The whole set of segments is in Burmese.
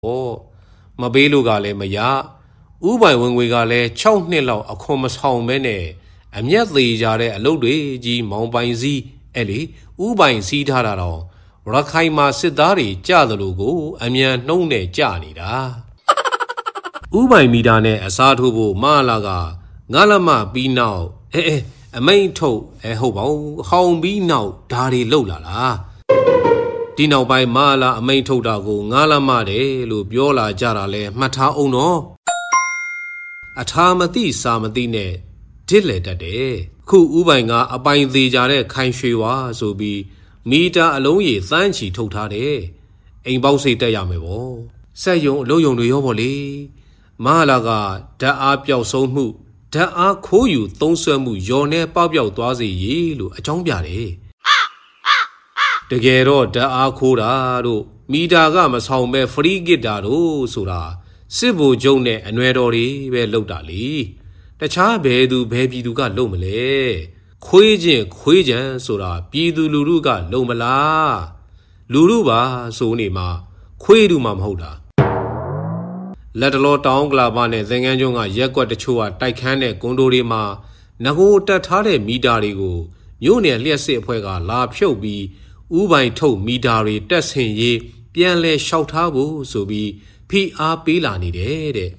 မပေးလို့ကလည်းမရဥပိုင်ဝင်ငွေကလည်း6နှစ်လောက်အခွန်မဆောင်မဲနဲ့အမျက်သေးကြတဲ့အလုပ်တွေကြီးမောင်ပိုင်စည်းအဲ့လေဥပိုင်စည်းထားတာတော့ရခိုင်မှာစစ်သားတွေကြသလိုကိုအမြန်နှုံးနဲ့ကြနေတာဥပိုင်မီတာနဲ့အစားထိုးဖို့မလာကငါလမပြီးနောက်အမိန်ထုတ်ဟုတ်ပါဘူးဟောင်ပြီးနောက်ဒါတွေလှုပ်လာလားဒီနောက်ပိုင်းမလာအမိန်ထုတ်တာကိုငါလမတယ်လို့ပြောလာကြတာလဲမှတ်ထားအောင်နော်အထာမသိစာမသိနဲ့ဒစ်လေတတ်တယ်ခုဥပိုင်ကအပိုင်သေးကြတဲ့ခိုင်ရွှေဝါဆိုပြီးမီတာအလုံးရေသန်းချီထုတ်ထားတယ်အိမ်ပေါက်စိတ်တက်ရမယ်ဗောစက်ယုံအလုံးယုံတွေရောဗောလေမလာကဓာတ်အားပျောက်ဆုံးမှုဓာတ်အားခိုးယူသုံးဆွဲမှုယော်နေပေါက်ပြောက်သွားစေရေလို့အကြောင်းပြတယ်တကယ်တော့ဓာတ်အားခိုးတာတို့မီတာကမဆောင်ပဲဖရီးဂစ်တာတို့ဆိုတာစစ်ဗိုလ်ချုပ်နဲ့အနွယ်တော်တွေပဲလုပ်တာလေတခြားဘယ်သူဘယ်ပြည်သူကလုပ်မလဲခွေးချင်းခွေးကြံဆိုတာပြည်သူလူထုကလုံမလားလူထုပါဆိုနေမှာခွေးတူမှမဟုတ်တာလက်တလောတောင်းကလာပါနဲ့သင်္ကန်းကျွန်းကရက်ကွက်တချို့ကတိုက်ခန်းတဲ့ကွန်ဒိုတွေမှာငကိုတက်ထားတဲ့မီတာတွေကိုမြို့နယ်လျှက်စစ်အဖွဲ့ကလာဖြုတ်ပြီးဥပိုင်ထုတ်မီတာတွေတက်ဆင်ရေးပြန်လဲလျှောက်ထားဖို့ဆိုပြီးဖိအားပေးလာနေတယ်တဲ့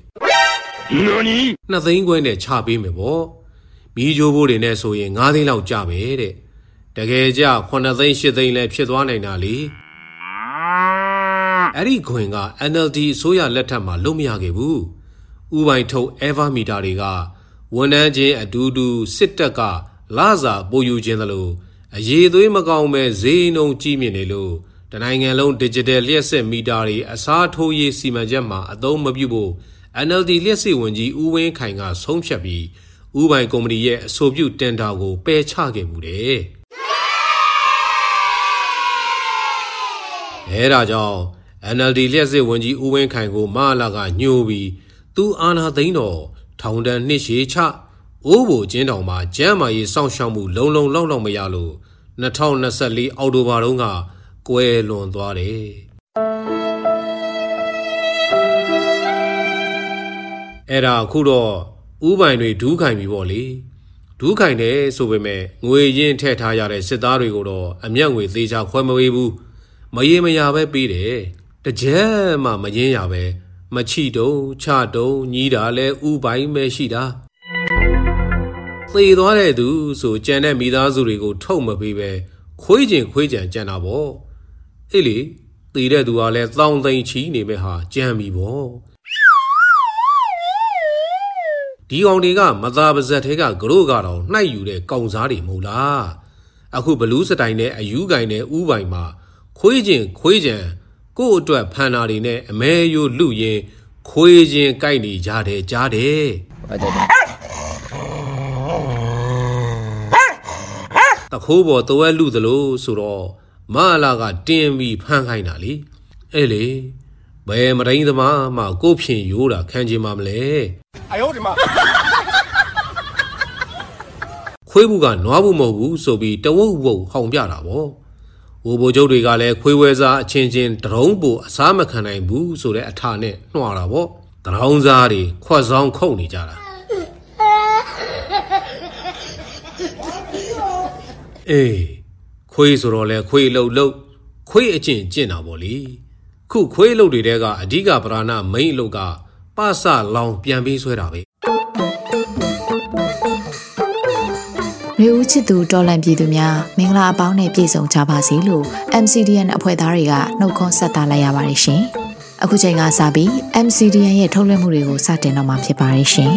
2သိန်းခွဲနဲ့ချပေးမယ်ပေါ့မီးကြိုးဘိုးတွေနဲ့ဆိုရင်9သိန်းလောက်ကျပဲတဲ့တကယ်ကြ9သိန်း10သိန်းလည်းဖြစ်သွားနိုင်တာလေအဲ့ဒီခွင်က NLD အစိုးရလက်ထက်မှာလုံးမရခဲ့ဘူးဥပိုင်ထုတ် Ever မီတာတွေကဝန်ထမ်းချင်းအတူတူစစ်တပ်ကလစာပို့ယူခြင်းသလိုအရေးသွေးမကောင်းပဲဈေးနှုန်းကြီးမြင့်နေလို့တနိုင်ငံလုံး digital လျှက်စစ်မီတာတွေအစားထိုးရေးစီမံချက်မှာအသုံးမပြုဖို့ NLD လျှက်စစ်ဝန်ကြီးဦးဝင်းခိုင်ကဆုံးဖြတ်ပြီးဥပိုင်ကုမ္ပဏီရဲ့အဆိုပြုတင်ဒါကိုပယ်ချခဲ့မှုတယ်အဲဒါကြောင့် NLD လျှက်စစ်ဝန်ကြီးဦးဝင်းခိုင်ကိုမလာကညှို့ပြီးသူအာဏာသိမ်းတော့ထောင်ဒဏ်နှစ်ရှည်ချအိုးဘိုကျင်းတောင်မှာကျမ်းမာရေးစောင့်ရှောက်မှုလုံလောက်မရလို့2024အောက်တိုဘာတုန်းကကွယ်လွန်သွားတယ်အဲ့ဒါအခုတော့ဥပိုင်တွေဒူးခိုင်ပြီပေါ့လေဒူးခိုင်တယ်ဆိုပေမဲ့ငွေရင်းထည့်ထားရတဲ့စစ်သားတွေကိုတော့အမျက်ငွေသေးချခွဲမဝေးဘူးမရေမရပဲပေးတယ်တကြက်မှမရင်းရပဲမချီတုံချတုံညီးတာလဲဥပိုင်ပဲရှိတာသေသွားတဲ့သူဆိုကြံတဲ့မိသားစုတွေကိုထုတ်မပေးပဲခွေးကြံကြံတာပေါ့အေးလေသေတဲ့သူကလည်းသောင်းသိန်းချီနေမဲ့ဟာကြံပြီပေါ့ဒီကောင်တွေကမသားပါဇက်ထဲကကရို့ကတော့နှိုက်ယူတဲ့ကောင်စားတွေမဟုတ်လားအခုဘလူးစတိုင်နဲ့အယူကင်နဲ့ဥပိုင်မှာခွေးကြံကိုယ့်အတွက်ဖန်နာတွေနဲ့အမဲယိုလူရင်ခွေးချင်းကြိုက်နေကြတယ်ကြားတယ်တခိုးပေါ်တဝဲလူသလိုဆိုတော့မလာကတင်းပြီးဖမ်းခိုင်းတာလေအဲ့လေဘယ်မရင်းသမားမှကိုဖြင့်ရိုးတာခံချင်မှာမလဲအယောဒီမှာခွေးဘူးကနွားဘူးမဟုတ်ဘူးဆိုပြီးတဝုတ်ဝုတ်ဟောင်ပြတာပေါ့ဟိုဘိုလ်ချုပ်တွေကလည်းခွေးဝဲစားအချင်းချင်းတရုံးပိုအစားမခံနိုင်ဘူးဆိုတဲ့အထာနဲ့နှွာတာပေါ့တရောင်းစားတွေခွက်ဆောင်ခုတ်နေကြတာအေးခွေးဆိုတော့လဲခွေးလှုပ်ခွေးအကျင့်ကျင့်တာပေါ့လေခုခွေးလှုပ်တွေတဲကအဓိကပဓာနာမိန်အလုပ်ကပစလောင်ပြန်ပြီးဆွဲတာပဲမျိုးဦးချစ်သူတော်လန့်ပြည်သူများမင်္ဂလာအပေါင်းနဲ့ပြည့်စုံကြပါစေလို့ MCDN အဖွဲ့သားတွေကနှုတ်ခွန်းဆက်သလိုက်ရပါတယ်ရှင်အခုချိန်ကစပြီး MCDN ရဲ့ထုတ်လွှင့်မှုတွေကိုစတင်တော့မှာဖြစ်ပါတယ်ရှင်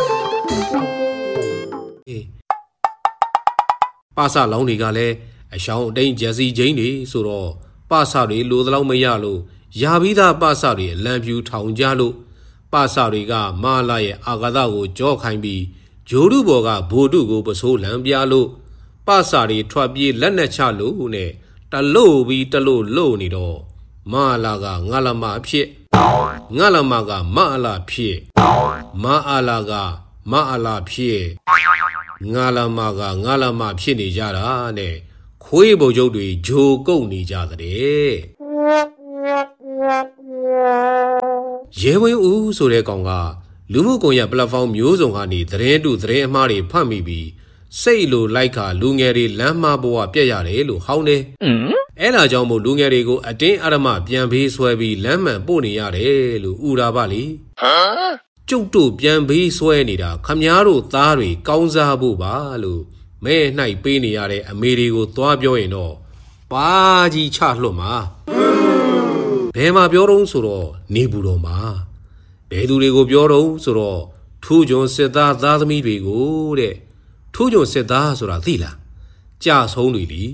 ပစလောင်းတွေကလည်းအရှောင်းအတိန်ဂျက်စီချင်းတွေဆိုတော့ပစတွေလိုသလောက်မရလို့ရာပြီးသားပစတွေအလံပြူထောင်ကြလို့ပစတွေကမလာရဲ့အာဃာတကိုကြောခိုင်းပြီးဂျိုးတုဘော်ကဘိုတုကိုပစိုးလံပြလို့ပစတွေထွက်ပြေးလက်နဲ့ချလို့နဲ့တလို့ပြီးတလို့လို့နေတော့မလာကငါလမအဖြစ်ငါလမကမအလာဖြစ်မအလာကမအလာဖြစ်ငါလမကငါလမဖြစ်နေကြတာနဲ့ခွေးဘုံကျုပ်တွေဂျိုကုတ်နေကြတဲ့ရဲဝင်းဦးဆိုတဲ့ကောင်ကလူမှုကွန်ရက်ပလက်ဖောင်းမျိုးစုံကနေသတင်းတုသတင်းအမှားတွေဖတ်မိပြီးစိတ်လိုလိုက်ခါလူငယ်တွေလမ်းမဘဝပြက်ရတယ်လို့ဟောင်းတယ်အဲ့ဒါကြောင့်မို့လူငယ်တွေကိုအတင်းအဓမ္မပြန်ပေးဆွဲပြီးလမ်းမှန်ပို့နေရတယ်လို့ဥတာပါလေကျုပ်တို့ပြန်ပေးဆွဲနေတာခမည်းတော်သားတွေကောင်းစားဖို့ပါလို့မဲနှိုက်ပေးနေရတဲ့အမေတွေကိုသွားပြောရင်တော့ပါကြီးချလွတ်မှာဘယ်မှာပြောတော့ဆိုတော့နေဘူးတော်မှာဘယ်သူတွေကိုပြောတော့ဆိုတော့ထူးချွန်စစ်သားသားသမီးတွေကိုတဲ့ထူးချွန်စစ်သားဆိုတာသိလားကြဆုံးတွေလी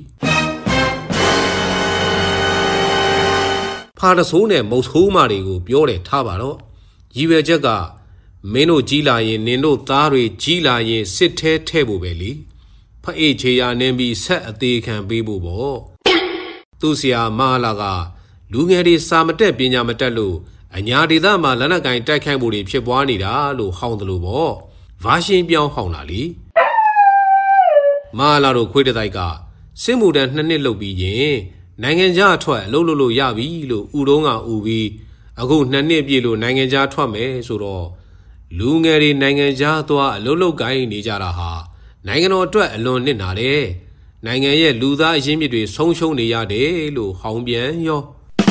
ဖာတဆိုးနဲ့မုတ်ဆိုးမတွေကိုပြောတယ်ထားပါတော့ရည်ရွယ်ချက်ကမင်းတို့ကြီးလာရင်နင်တို့သားတွေကြီးလာရင်စစ်ထဲထဲဖို့ပဲလေဖအေးချေရနင်းပြီးဆက်အသေးခံပေးဖို့ပေါ့သူဆရာမလာကလူငယ်တွေစာမတက်ပညာမတက်လို့အညာဒေသမှာလက်နက်ကင်တိုက်ခိုက်မှုတွေဖြစ်ပွားနေတာလို့ဟောင်းတယ်လို့ပေါ့ဗာရှင်ပြောင်းဟောင်းတာလေမလာတို့ခွေးတိုက်ကစစ်မှုတန်း2နှစ်လုပ်ပြီးရင်နိုင်ငံခြားထွက်အလုပ်လုပ်လို့ရပြီလို့ဥတုံးကဥပြီးအခု2နှစ်ပြည့်လို့နိုင်ငံခြားထွက်မယ်ဆိုတော့လူငယ်တွေနိုင်ငံခြားသွားအလုပ်လုပ်ကိုင်းနေကြတာဟာနိုင်ငံတော်အတွက်အလွန်နစ်နာတယ်နိုင်ငံရဲ့လူသားအရင်းမြစ်တွေဆုံးရှုံးနေရတယ်လို့ဟောင်းပြန်ရော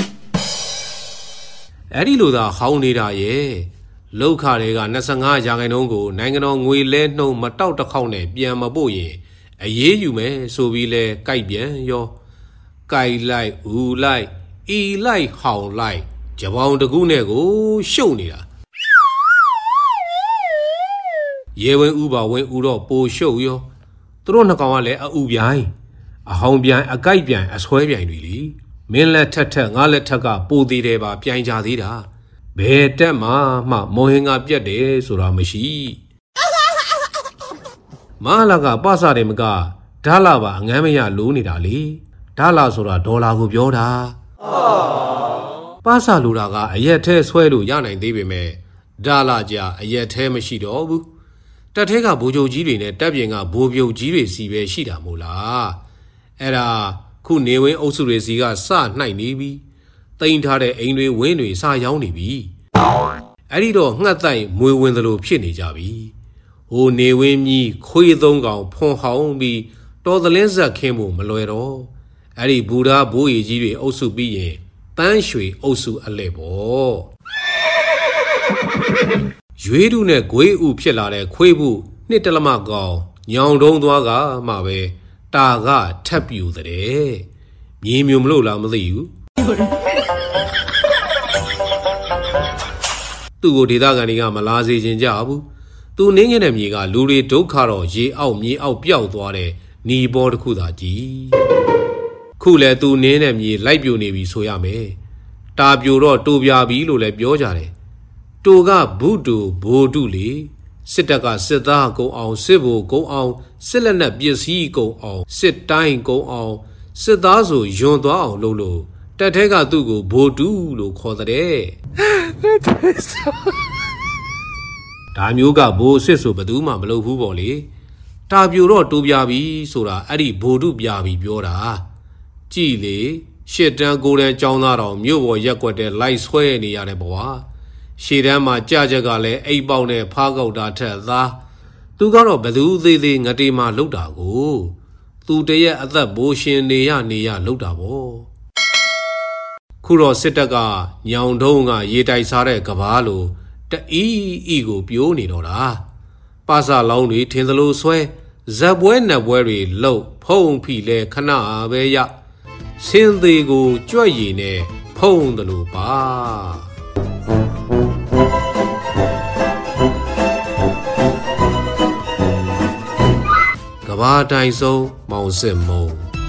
အဲ့ဒီလိုသာဟောင်းနေတာရဲ့လောက်ခတွေက25ရာခိုင်နှုန်းကိုနိုင်ငံတော်ငွေလဲနှုန်းမတောက်တစ်ခေါက်နဲ့ပြန်မပို့ရင်အရေးယူမယ်ဆိုပြီးလဲကြိုက်ပြန်ရောကြိုက်လိုက်ဦးလိုက်အီလိုက်ဟောင်းလိုက်ကြပောင်တကူးနဲ့ကိုရှုပ်နေတာရေဝင်ဥပါဝင်ဥတော့ပိုရှုပ်ရောသူတို့နှစ်ကောင်ကလည်းအဥပြိုင်အဟောင်းပြိုင်အကြိုက်ပြိုင်အဆွဲပြိုင်တွေလीမင်းလက်ထက်ငါလက်ထက်ကပိုသေးတယ်ပါပြိုင်ကြသေးတာဘယ်တက်မှမော်ဟင်ကပြက်တယ်ဆိုတာမရှိမလာကပစတယ်မကဓာလာပါအငမ်းမရလိုးနေတာလေဓာလာဆိုတာဒေါ်လာကိုပြောတာပစလိုတာကအရက်ထဲဆွဲလို့ရနိုင်သေးပေမဲ့ဓာလာကြအရက်ထဲမရှိတော့ဘူးတက်ထဲကဘိုးချုပ်ကြီးတွေနဲ့တက်ပြင်ကဘိုးပြုတ်ကြီးတွေစီပဲရှိတာမို့လားအဲ့ဒါခုနေဝင်းအုပ်စုတွေစီကစနှိုက်နေပြီတိန်ထားတဲ့အိမ်တွေဝင်းတွေစရောင်းနေပြီအဲ့ဒီတော့ငှက်တိုက်မွေဝင်သလိုဖြစ်နေကြပြီဟိုနေဝင်းကြီးခွေးသုံးကောင်ဖွန်ဟောင်းပြီးတော်သလင်းဆက်ခင်းဖို့မလွယ်တော့အဲ့ဒီဘူဓာဘိုးကြီးကြီးတွေအုပ်စုပြီးရင်ပန်းရွှေအုပ်စုအလဲပေါ့ရွေးတုနဲ့ဂွေးဥဖြစ်လာတဲ့ခွေးဘူးနှစ်တလမကောင်ညောင်တုံးသွားကမှပဲတာကထပ်ပြူတဲ့မြေမျိုးမလို့လားမသိဘူးသူ့ကိုဒေသခံတွေကမလာစေချင်ကြဘူးသူနင်းခဲ့တဲ့မြေကလူတွေဒုက္ခတော့ရေအောက်မြေအောက်ပျောက်သွားတဲ့နီဘောတစ်ခုသာကြည်ခုလဲသူနင်းတဲ့မြေလိုက်ပြိုနေပြီဆိုရမယ်တာပြိုတော့တူပြပြီလို့လည်းပြောကြတယ်တူကဘုတူဘိုတုလေစစ်တပ်ကစစ်သားကုံအောင်စစ်ဘိုကုံအောင်စစ်လက်နက်ပစ္စည်းကုံအောင်စစ်တိုင်းကုံအောင်စစ်သားဆိုယွန်သွားအောင်လုပ်လို့တက်ထဲကသူ့ကိုဘိုတုလို့ခေါ်တဲ့ဒါမျိုးကဘိုးစစ်ဆိုဘယ်သူမှမလုပ်ဘူးပေါ့လေတာပြိုတော့တူပြပြီဆိုတာအဲ့ဒီဘိုတုပြပြီပြောတာကြည်လေရှစ်တန်းကိုယ်တန်းចောင်းသားတော်မြို့ပေါ်ရက်ွက်တဲ့လိုက်ဆွဲနေရတဲ့ဘဝရှေ့တန်းမှာကြကြကလည်းအိပ်ပေါက်နဲ့ဖားကောက်တာထက်သားသူကတော့ဘသူသေးသေးငတေးမှလှုပ်တာကိုသူတရက်အသက်ဘိုးရှင်နေရလှုပ်တာပေါ့ခုတော့စစ်တပ်ကညောင်တုံးကရေတိုက်စားတဲ့ကဘာလိုတအီးကိုပြိုးနေတော့တာပါစာလောင်းတွေထင်သလိုဆွဲဇက်ပွဲနက်ပွဲတွေလှုပ်ဖုံဖိလဲခဏပဲရစင်းသေးကိုကြွက်ရည်နဲ့ဖုံသလိုပါကဘာတိုင်ဆုံးမောင်စစ်မုံ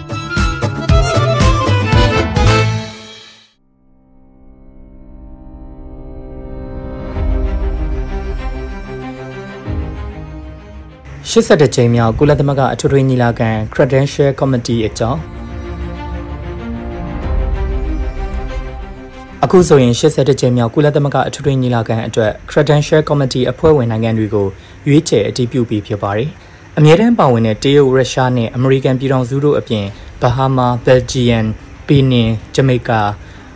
82ကြိမ်မြောက်ကုလသမဂ္ဂအထွေထွေညီလာခံ Credential Committee အကြောင်းအခုဆိုရင်82ကြိမ်မြောက်ကုလသမဂ္ဂအထွေထွေညီလာခံအတွက် Credential Committee အဖွဲ့ဝင်နိုင်ငံတွေကိုရွေးချယ်အတည်ပြုပြီးဖြစ်ပါတယ်။အမြဲတမ်းပါဝင်တဲ့တရုတ်၊ရုရှားနဲ့အမေရိကန်ပြည်ထောင်စုတို့အပြင်ဘဟားမား၊ဘယ်လ်ဂျီယမ်၊ဘီနင်၊ဂျမေကာ၊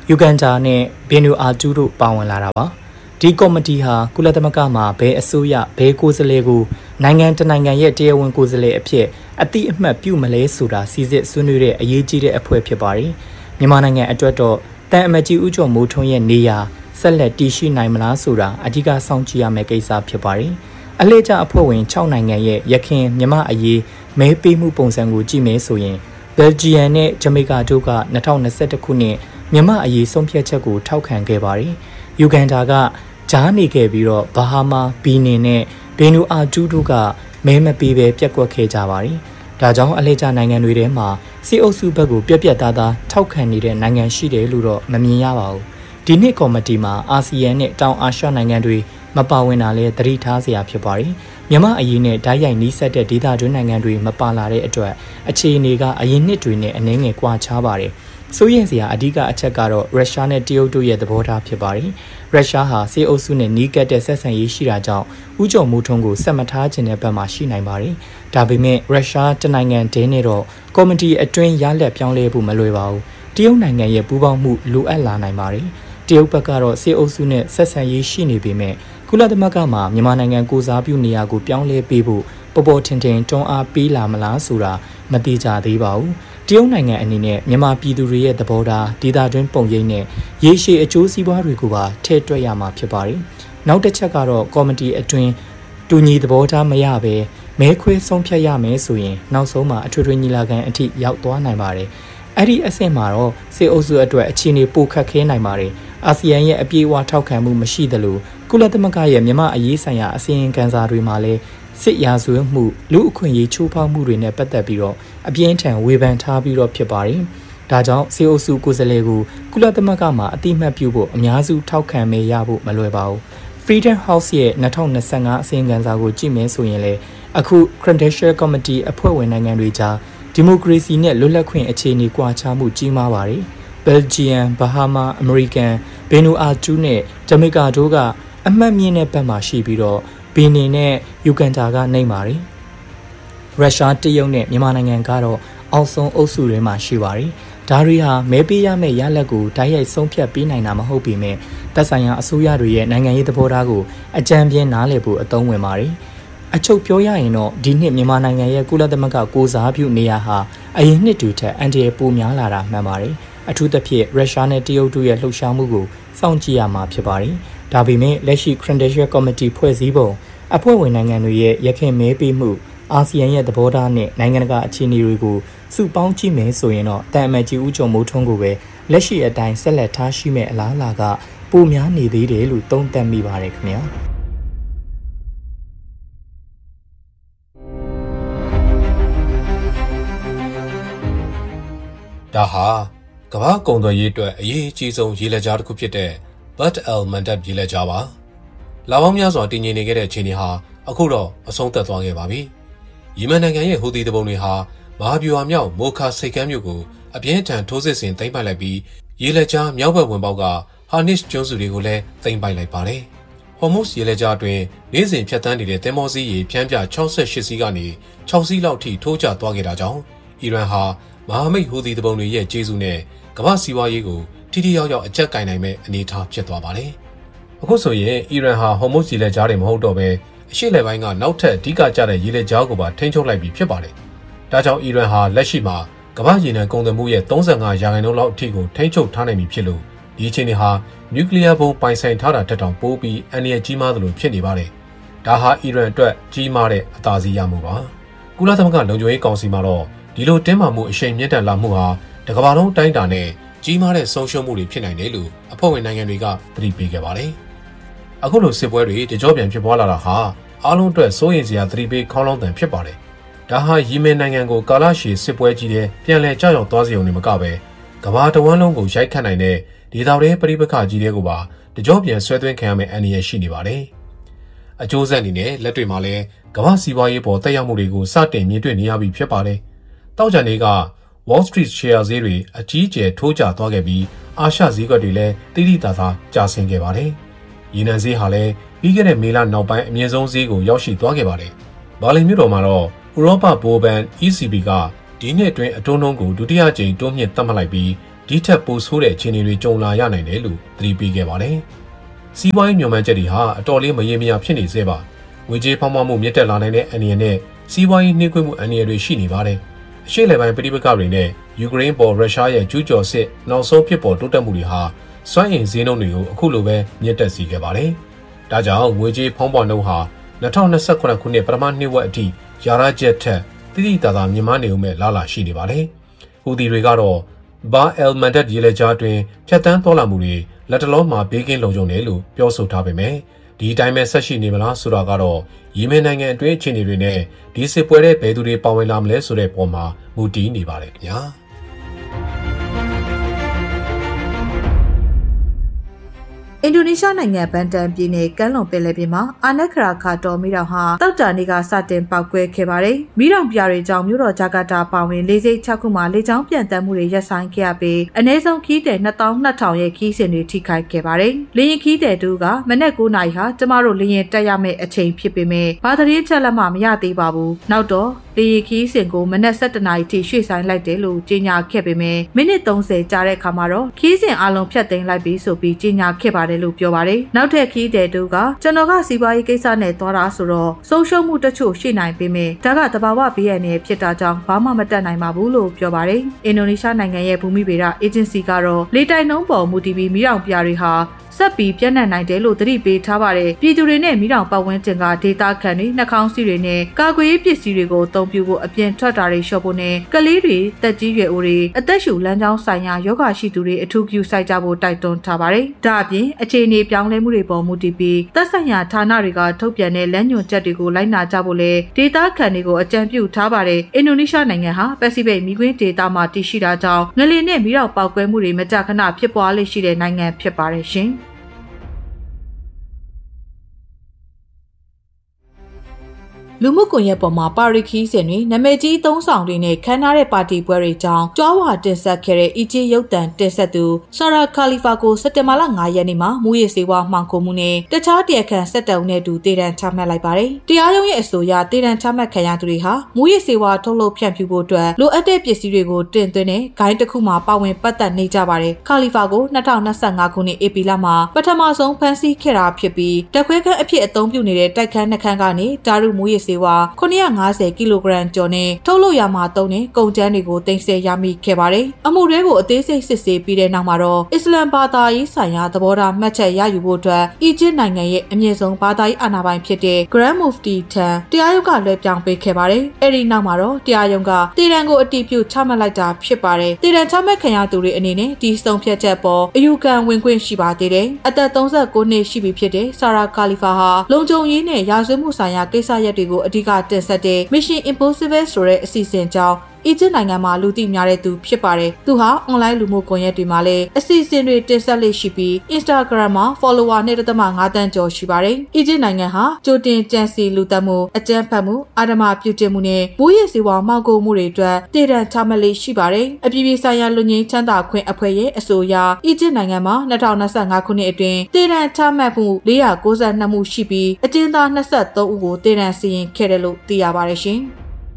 ယူဂန်ဒါနဲ့ဘင်နူအာတူတို့ပါဝင်လာတာပါဒီကော်မတီဟာကုလသမဂ္ဂမှာဘယ်အစိုးရဘယ်ကိုယ်စားလှယ်ကိုနိုင်ငံတနိုင်ငံရဲ့တရားဝင်ကိုယ်စားလှယ်အဖြစ်အတိအမှတ်ပြုမလဲဆိုတာစီစစ်ဆွေးနွေးတဲ့အရေးကြီးတဲ့အဖွဲ့ဖြစ်ပါတယ်မြန်မာနိုင်ငံအတွက်တော့တန်အမတ်ကြီးဦးကျော်မိုးထွန်းရဲ့နေရာဆက်လက်တည်ရှိနိုင်မလားဆိုတာအဓိကစောင့်ကြည့်ရမယ့်ကိစ္စဖြစ်ပါတယ်အလှည့်ကျအဖွဲ့ဝင်6နိုင်ငံရဲ့ရခိုင်မြန်မာအရေးမဲပေးမှုပုံစံကိုကြည့်မယ်ဆိုရင်ဘယ်ဂျီယန်နဲ့ဂျမေကာတို့က2021ခုနှစ်မြန်မာအရေးဆုံးဖြတ်ချက်ကိုထောက်ခံခဲ့ပါတယ်ယူဂန်ဒါကဂျားနေခဲ့ပြီးတော့ဘာဟာမာဘီနင်နဲ့ဘင်နူအာတူတို့ကမဲမပေးပဲပြက်ကွက်ခဲ့ကြပါတယ်ဒါကြောင့်အလှည့်ကျနိုင်ငံတွေထဲမှာစီအုပ်စုဘက်ကိုပြက်ပြက်သားသားထောက်ခံနေတဲ့နိုင်ငံရှိတယ်လို့တော့မမြင်ရပါဘူးဒီနှစ်ကော်မတီမှာအာဆီယံနဲ့တောင်အာရှနိုင်ငံတွေမပါဝင်တာလဲသတိထားစရာဖြစ်ပါတယ်မြန်မာအရေးနဲ့ဓာတ်ရိုက်နီးစပ်တဲ့ဒေသတွင်းနိုင်ငံတွေမပါလာတဲ့အတွက်အခြေအနေကအရင်နှစ်တွေနဲ့အနည်းငယ်ကွာခြားပါတယ်စိုးရိမ်စရာအဓိကအချက်ကတော့ရုရှားနဲ့တရုတ်တို့ရဲ့သဘောထားဖြစ်ပါတယ်ရုရှားဟာစေအုပ်စုနဲ့နီးကပ်တဲ့ဆက်ဆံရေးရှိတာကြောင့်ဥကြုံမိုးထုံးကိုဆက်မထားခြင်းတဲ့ဘက်မှာရှိနိုင်ပါတယ်ဒါပေမဲ့ရုရှားတနိုင်ငံတည်းနဲ့တော့ကော်မတီအတွင်းရလက်ပြောင်းလဲဖို့မလွယ်ပါဘူးတရုတ်နိုင်ငံရဲ့ပူးပေါင်းမှုလိုအပ်လာနိုင်ပါတယ်တရုတ်ဘက်ကတော့စေအုပ်စုနဲ့ဆက်ဆံရေးရှိနေပေမဲ့ကုလသမဂ္ဂမှာမြန်မာနိုင်ငံကိုစားပြုနေရာကိုပြောင်းလဲပေးဖို့ပေါ်ပေါ်ထင်ထင်တွန်းအားပေးလာမလားဆိုတာမသိကြသေးပါဘူးတရုတ်နိုင်ငံအနေနဲ့မြန်မာပြည်သူတွေရဲ့သဘောထားဒေသတွင်းပုံရိပ်နဲ့ရေရှည်အကျိုးစီးပွားတွေကိုပါထည့်တွက်ရမှာဖြစ်ပါတယ်နောက်တစ်ချက်ကတော့ကော်မတီအတွင်းတူညီသဘောထားမရဘဲမဲခွဲဆုံးဖြတ်ရမယ်ဆိုရင်နောက်ဆုံးမှာအထွေထွေညီလာခံအထိရောက်သွားနိုင်ပါတယ်အဲ့ဒီအဆင့်မှာတော့စေအုပ်စုအတွက်အခြေအနေပိုခက်ခဲနိုင်ပါတယ်အာဆီယံရဲ့အပြေအဝထောက်ခံမှုမရှိသလိုကုလသမဂ္ဂရဲ့မြန်မာအရေးဆိုင်ရာအစီရင်ခံစာတွေမှာလည်းစစ်ရာဇဝတ်မှုလူအခွင့်အရေးချိုးဖောက်မှုတွေနဲ့ပတ်သက်ပြီးတော့အပြင်းထန်ဝေဖန်ထားပြီးတော့ဖြစ်ပါတယ်။ဒါကြောင့်စေအုပ်စုကိုယ်စားလှယ်ကိုကုလသမဂ္ဂမှာအတိအမှတ်ပြုဖို့အများစုထောက်ခံမဲရဖို့မလွယ်ပါဘူး။ Freedom House ရဲ့2025အစီရင်ခံစာကိုကြည့်မယ်ဆိုရင်လည်းအခု Credential Committee အဖွဲ့ဝင်နိုင်ငံတွေကြားဒီမိုကရေစီနဲ့လွတ်လပ်ခွင့်အခြေအနေကွာခြားမှုကြီးမားပါတယ်။ Belgium, Bahama, American, Vanuatu နဲ့ Jamaica တို့ကအမှတ်မြင့်တဲ့ဘက်မှာရှိပြီးတော့ဘီနင်နဲ့ယူဂန်ဒါကနိုင်ပါတယ်။ရုရှားတရုတ်နဲ့မြန်မာနိုင်ငံကတော့အောက်ဆုံးအုပ်စုတွေမှာရှိပါတယ်။ဒါတွေဟာမဲပေးရမယ့်ရလဒ်ကိုတိုက်ရိုက်ဆုံးဖြတ်ပေးနိုင်တာမဟုတ်ပေမဲ့သက်ဆိုင်ရာအစိုးရတွေရဲ့နိုင်ငံရေးသဘောထားကိုအကြံပြင်းနားလည်ဖို့အသုံးဝင်ပါတယ်။အချုပ်ပြောရရင်တော့ဒီနှစ်မြန်မာနိုင်ငံရဲ့ကုလသမဂ္ဂကိုစားပြုနေရဟာအရင်နှစ်တွေထက်အန်တီရပိုများလာတာမှန်ပါတယ်။အထူးသဖြင့်ရုရှားနဲ့တရုတ်တို့ရဲ့လှုပ်ရှားမှုကိုစောင့်ကြည့်ရမှာဖြစ်ပါတယ်။ဒါပေမဲ့လက်ရှိ Credential Committee ဖွဲ့စည်းပုံအဖွဲ့ဝင်နိုင်ငံတွေရဲ့ရခိုင်မဲပေးမှုအာဆီယံရဲ့သဘောထားနဲ့နိုင်ငံတကာအခြေအနေတွေကိုစုပေါင်းကြည့်မယ်ဆိုရင်တော့တန်အမတ်ကြီးဦးကျော်မိုးထွန်းကိုပဲလက်ရှိအတိုင်းဆက်လက်ထားရှိမဲ့အလားအလာကပိုများနေသေးတယ်လို့သုံးသပ်မိပါတယ်ခင်ဗျာဒါဟာကမ္ဘာကုန်သွယ်ရေးအတွက်အရေးအကြီးဆုံးရေလက်ကြားတစ်ခုဖြစ်တဲ့ Bab el-Mandeb ရေလက်ကြားပါလာပေါင်းများစွာတည်ငြိမ်နေခဲ့တဲ့အခြေအနေဟာအခုတော့အဆုံးသတ်သွားခဲ့ပါပြီ။ယီမန်နိုင်ငံရဲ့ဟူသီတပုံတွေဟာမဟာဗျူဟာမြောက်မိုခါစိတ်ကမ်းမြို့ကိုအပြင်းထန်ထိုးစစ်ဆင်သိမ်းပိုက်လိုက်ပြီးရေလက်ကြားမြောက်ဘက်ဝင်ပေါက်ကဟာနစ်ကျွန်းစုတွေကိုလည်းသိမ်းပိုက်လိုက်ပါတယ်။ဟော်မုတ်ရေလက်ကြားအတွင်းနေ့စဉ်ဖြတ်သန်းနေတဲ့သင်္ဘောစီးရေဖြန်းပြ68စီးကနေ6စီးလောက်ထိထိုးကျသွားခဲ့တာကြောင့်အီရန်ဟာမဟာမိတ်ဟူသီတပုံတွေရဲ့ကျေးဇူးနဲ့ကမ္ဘာစီးပွားရေးကိုထိထိရောက်ရောက်အကျပ်ကိုင်နိုင်မဲ့အနေအထားဖြစ်သွားပါတယ်။အခုဆိုရင်အီရန်ဟာဟော်မုတ်ရေလက်ကြားတွေမဟုတ်တော့ဘဲအရှေ့လယ်ပိုင်းကနောက်ထပ်အဓိကကျတဲ့ရေလက်ကြားကိုပါထိန်းချုပ်လိုက်ပြီးဖြစ်ပါတယ်။ဒါကြောင့်အီရန်ဟာလက်ရှိမှာကမ္ဘာရေနံကုန်သွယ်မှုရဲ့35%လောက်အထိကိုထိန်းချုပ်ထားနိုင်ပြီဖြစ်လို့ဒီအခြေအနေဟာနျူကလ িয়ার ဘုံပိုင်ဆိုင်ထားတာတက်တောင်ပိုးပြီးအန္တရာယ်ကြီးမားသလိုဖြစ်နေပါတယ်။ဒါဟာအီရန်အတွက်ကြီးမားတဲ့အသာစီးရမှုပါ။ကုလသမဂ္ဂလုံခြုံရေးကောင်စီမှာတော့ဒီလိုတင်းမာမှုအရှိန်မြင့်တက်လာမှုဟာတကမ္ဘာလုံးအတိုင်းအတာနဲ့ကြီးမားတဲ့ဆုံးရှုံးမှုတွေဖြစ်နိုင်တယ်လို့အဖွဲ့ဝင်နိုင်ငံတွေကသတိပေးခဲ့ပါတယ်။အခုလိုစစ်ပွဲတွေတကြောပြန်ဖြစ်ပွားလာတာဟာအားလုံးအတွက်စိုးရိမ်စရာသတိပေးခေါင်းလောင်းတန်ဖြစ်ပါတယ်။ဒါဟာယီမင်နိုင်ငံကိုကာလရှည်စစ်ပွဲကြီးတဲ့ပြန်လည်ကြောက်ရွံ့သွားစေုံနဲ့မကပဲကမ္ဘာတဝန်းလုံးကိုရိုက်ခတ်နိုင်တဲ့ဒေသတွင်းပဋိပက္ခကြီးတွေကိုပါတကြောပြန်ဆွဲသွင်းခံရမယ့်အန္တရာယ်ရှိနေပါတယ်။အကျိုးဆက်အနေနဲ့လက်တွေ့မှာလည်းကမ္ဘာစီးပွားရေးပေါ်သက်ရောက်မှုတွေကိုစတင်မြင်တွေ့နေရပြီဖြစ်ပါတယ်။တောက်ကြံတွေက Wall Street Share ဈေးတွေအကြီးအကျယ်ထိုးကျသွားခဲ့ပြီးအာရှဈေးကွက်တွေလည်းတိတိတသာကျဆင်းခဲ့ပါတယ်။ရေနံဈေးဟာလည်းပြီးခဲ့တဲ့မေလနောက်ပိုင်းအမြင့်ဆုံးဈေးကိုရောက်ရှိသွားခဲ့ပါတယ်။ဘာလင်မြို့တော်မှာတော့ဥရောပဘိုးဘဏ် ECB ကဒီနှစ်အတွင်းအတွန်းနှုန်းကိုဒုတိယကြိမ်တိုးမြင့်သတ်မှတ်လိုက်ပြီးဒီထက်ပိုဆိုးတဲ့အခြေအနေတွေကြုံလာရနိုင်တယ်လို့သတိပေးခဲ့ပါတယ်။စီးပွားရေးညွှန်မှန်းချက်တွေဟာအတော်လေးမရေမရာဖြစ်နေသေးပါ။ငွေကြေးဖောင်းပွားမှုမြင့်တက်လာနိုင်တဲ့အန္တရာယ်နဲ့စီးပွားရေးနှိမ့်ကွေးမှုအန္တရာယ်တွေရှိနေပါတယ်။အရှေ့လယ်ပိုင်းပဋိပက္ခတွေနဲ့ယူကရိန်းပေါ်ရုရှားရဲ့ကျူးကျော်စစ်နောက်ဆုံးဖြစ်ပေါ်တိုးတက်မှုတွေဟာစွမ်းအင်ဈေးနှုန်းတွေကိုအခုလိုပဲမြင့်တက်စေခဲ့ပါတယ်။ဒါကြောင့်ငွေကြေးဖောင်းပွားနှုန်းဟာ2028ခုနှစ်ပထမနှစ်ဝက်အထိယာရချက်ထက်တိတိတသာမြင့်မားနေုံမဲ့လာလာရှိနေပါတယ်။ဟူသီတွေကတော့ဘာအယ်မန်ဒတ်ရေလက်ကြားတွင်ဖြတ်တန်းသွားလာမှုတွေလက်တလုံးမှာဘေးကင်းလုံခြုံတယ်လို့ပြောဆိုထားပေမဲ့ဒီအတိုင်းပဲဆက်ရှိနေမလားဆိုတာကတော့ယီမင်နိုင်ငံအတွင်းအခြေအနေတွေနဲ့ဒီစစ်ပွဲတဲ့ဘယ်သူတွေပါဝင်လာမလဲဆိုတဲ့ပုံမှာမူတည်နေပါတယ်ခင်ဗျာ။အင်ဒိုနီးရှားနိုင်ငံဘန်တန်ပြည်နယ်ကမ်းလွန်ပင်လယ်ပြင်မှာအာနက်ခရာခါတော်မီးတောင်ဟာတောက်တာနေ့ကစတင်ပေါက်ကွဲခဲ့ပါတယ်။မီးတောင်ပြာတွေကြောင့်မြို့တော်ဂျာကာတာပါဝင်၄စိတ်6ခုမှာလေကြောင်းပြန်တမ်းမှုတွေရပ်ဆိုင်းခဲ့ရပြီးအနည်းဆုံးခီးတဲ့22,000ရဲ့ခီးစဉ်တွေထိခိုက်ခဲ့ပါတယ်။လေရင်ခီးတဲ့တူကမနက်9:00နာရီဟာကျမတို့လေရင်တက်ရမယ့်အချိန်ဖြစ်ပေမဲ့ဘာသတင်းချက်လက်မှမရသေးပါဘူး။နောက်တော့လေရင်ခီးစဉ်ကိုမနက်7:00နာရီထိရွှေ့ဆိုင်းလိုက်တယ်လို့ကြေညာခဲ့ပေမဲ့မိနစ်30ကြာတဲ့အခါမှာတော့ခီးစဉ်အလုံးဖြတ်သိမ်းလိုက်ပြီးဆိုပြီးကြေညာခဲ့ပါတယ်လို့ပြောပါတယ်။နောက်ထပ်ခီးတဲ့တူကကျွန်တော်ကစီးပွားရေးကိစ္စနဲ့သွားတာဆိုတော့ဆုံးရှုံးမှုတချို့ရှိနိုင်ပေမဲ့ဒါကတဘာဝဘေးရန်နဲ့ဖြစ်တာကြောင့်ဘာမှမတတ်နိုင်ပါဘူးလို့ပြောပါတယ်။အင်ဒိုနီးရှားနိုင်ငံရဲ့ဘူမိဗေဒအေဂျင်စီကတော့လေတိုက်နှုန်းပေါ်မူတည်ပြီးမီးတောင်ပြာတွေဟာဆက်ပြီးပြန့်နှံ့နိုင်တယ်လို့သတိပေးထားပါတယ်။ပြည်သူတွေနဲ့မိတောင်ပတ်ဝန်းကျင်ကဒေသခံတွေနှာခေါင်းစည်းတွေနဲ့ကာကွယ်ရေးပစ္စည်းတွေကိုအသုံးပြုဖို့အပြင်ထွက်တာတွေလျှော့ဖို့နဲ့ကလေးတွေတက်ကြီးရွယ်အိုတွေအသက်ရှူလမ်းကြောင်းဆိုင်ရာယောဂရှိသူတွေအထူးပြုစိုက်ကြဖို့တိုက်တွန်းထားပါတယ်။ဒါအပြင်အခြေအနေပြောင်းလဲမှုတွေပေါ်မူတည်ပြီးသက်ဆိုင်ရာဌာနတွေကထုတ်ပြန်တဲ့လမ်းညွှန်ချက်တွေကိုလိုက်နာကြဖို့လည်းဒေသခံတွေကိုအကြံပြုထားပါတယ်။အင်ဒိုနီးရှားနိုင်ငံဟာပစိဖိတ်မီးခွင်းဒေသမှာတည်ရှိတာကြောင့်ငလျင်နဲ့မိတောင်ပေါက်ကွဲမှုတွေမကြာခဏဖြစ်ပွားလေ့ရှိတဲ့နိုင်ငံဖြစ်ပါတယ်ရှင်။လူမှုကွန်ရက်ပေါ်မှာပါရီခီးစဉ်တွေနာမည်ကြီးသုံးဆောင်တွေနဲ့ခမ်းနားတဲ့ပါတီပွဲတွေကြောင်းကြွားဝါတင်ဆက်ခဲ့တဲ့အီဂျစ်ရုပ်သံတင်ဆက်သူဆာရာခါလီဖာကိုစက်တင်ဘာလ9ရက်နေ့မှာမူရစ်စေဝါမှောင်ခိုမှုနဲ့တခြားတရားခံ17ဦးနဲ့အတူတေတံချမှတ်လိုက်ပါတယ်။တရားရုံးရဲ့အဆိုအရတေတံချမှတ်ခံရသူတွေဟာမူရစ်စေဝါထုတ်လုပ်ဖြန့်ဖြူးဖို့အတွက်လိုအပ်တဲ့ပစ္စည်းတွေကိုတင်သွင်းတဲ့ဂိုင်းတစ်ခုမှာပါဝင်ပတ်သက်နေကြပါတယ်။ခါလီဖာကို2025ခုနှစ်ဧပြီလမှာပထမဆုံးဖမ်းဆီးခဲ့တာဖြစ်ပြီးတက်ခွဲခန်းအဖြစ်အသုံးပြုနေတဲ့တိုက်ခန်းနှခန်းကနေဒါရုမူရစ်စေဝါ950ကီလိုဂရမ်ကျော်နဲ့ထုတ်လုပ်ရမှာသုံးတဲ့ကုန်ကျန်းတွေကိုတင်ဆက်ရမိခဲ့ပါတယ်။အမှုတွေကိုအသေးစိတ်စစ်ဆေးပြီးတဲ့နောက်မှာတော့အစ္စလမ်ဘာသာရေးဆိုင်ရာသဘောထားမှတ်ချက်ရယူဖို့အတွက်အီဂျစ်နိုင်ငံရဲ့အမြင့်ဆုံးဘာသာရေးအာဏာပိုင်ဖြစ်တဲ့ Grand Mufti ထံတရားရုံးကလွှဲပြောင်းပေးခဲ့ပါတယ်။အဲဒီနောက်မှာတော့တရားရုံးကတေတံကိုအတည်ပြုချမှတ်လိုက်တာဖြစ်ပါတယ်။တေတံချမှတ်ခံရသူတွေအနေနဲ့ဒီဆုံးဖြတ်ချက်ပေါ်အယူခံဝင်ခွင့်ရှိပါသေးတယ်။အသက်39နှစ်ရှိပြီဖြစ်တဲ့ဆာရာခါလီဖာဟာလုံခြုံရေးနဲ့ရာဇဝတ်မှုဆိုင်ရာကိစ္စရပ်တွေကိုအဓိကတင်ဆက်တဲ့ Mission Impossible ဆိုတဲ့အစီအစဉ်ကြောင့်အီဂျစ်နိုင်ငံမှာလူသိများတဲ့သူဖြစ်ပါတယ်။သူဟာအွန်လိုင်းလူမှုကွန်ရက်တွေမှာလည်းအစီအစဉ်တွေတင်ဆက်လေးရှိပြီး Instagram မှာ follower 2.5 သန်းကျော်ရှိပါတယ်။အီဂျစ်နိုင်ငံဟာကြိုတင်ကြံစည်လူသတ်မှုအကြမ်းဖက်မှုအာဓမပြုကျင့်မှုနဲ့မူရစ်စေဝါမှောင်ခိုမှုတွေအတွက်တည်တံ့ချမှတ်လေးရှိပါတယ်။အပြည်ပြည်ဆိုင်ရာလူငင်းချမ်းသာခွင့်အဖွဲ့ရဲ့အဆိုအရအီဂျစ်နိုင်ငံမှာ2025ခုနှစ်အတွင်းတည်တံ့ချမှတ်မှု492မှုရှိပြီးအကျဉ်းသား23ဦးကိုတည်တံ့စီရင်ခဲ့တယ်လို့သိရပါတယ်ရှင်။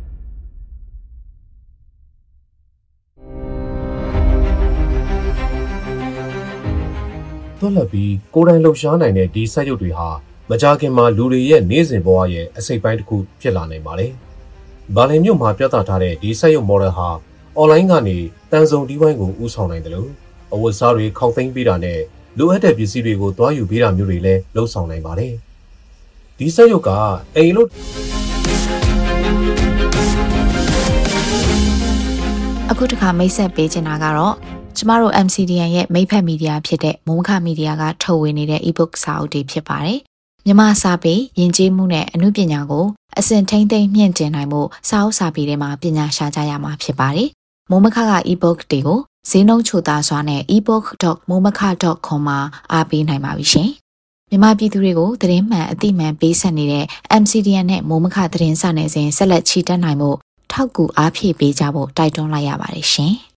သွက်လက်ပြီးကိုယ်တိုင်လှုပ်ရှားနိုင်တဲ့ဒီဆက်ရုပ်တွေဟာမကြာခင်မှာလူတွေရဲ့နေ့စဉ်ဘဝရဲ့အစိတ်ပိုင်းတစ်ခုဖြစ်လာနိုင်ပါတယ်။ဘာလင်မြို့မှာပြသထားတဲ့ဒီဆက်ရုပ် model ဟာအွန်လိုင်းကနေတန်ဆုံဒီဝိုင်းကိုဦးဆောင်နိုင်တယ်လို့အဝတ်စားတွေခောက်သိမ်းပေးတာနဲ့လိုအပ်တဲ့ပစ္စည်းတွေကိုတွားယူပေးတာမျိုးတွေလည်းလှုပ်ဆောင်နိုင်ပါတယ်။ဒီဆက်ရုပ်ကအိမ်လို့အခုတစ်ခါမိတ်ဆက်ပေးချင်တာကတော့ကျမတို့ MCDN ရဲ့မိတ်ဖက်မီဒီယာဖြစ်တဲ့မုံခမီဒီယာကထုတ်ဝေနေတဲ့ e-book စာအုပ်တွေဖြစ်ပါတယ်။မြန်မာစာပေယဉ်ကျေးမှုနဲ့အမှုပညာကိုအစဉ်ထိန်းသိမ်းမြင့်တင်နိုင်မှုစာအုပ်စာပေတွေမှာပညာရှာကြရမှာဖြစ်ပါတယ်။မုံမခက e-book တွေကိုဈေးနှုန်းချိုသားစွာနဲ့ ebook.momaka.com မှာအားပေးနိုင်ပါပြီရှင်။မြန်မာပြည်သူတွေကိုသတင်းမှန်အသိမှန်ပေးဆက်နေတဲ့ MCDN နဲ့မုံမခသတင်းစာနယ်စဉ်ဆက်လက်ချီတက်နိုင်မှုထောက်ကူအားဖြည့်ပေးကြဖို့တိုက်တွန်းလိုက်ရပါတယ်ရှင်။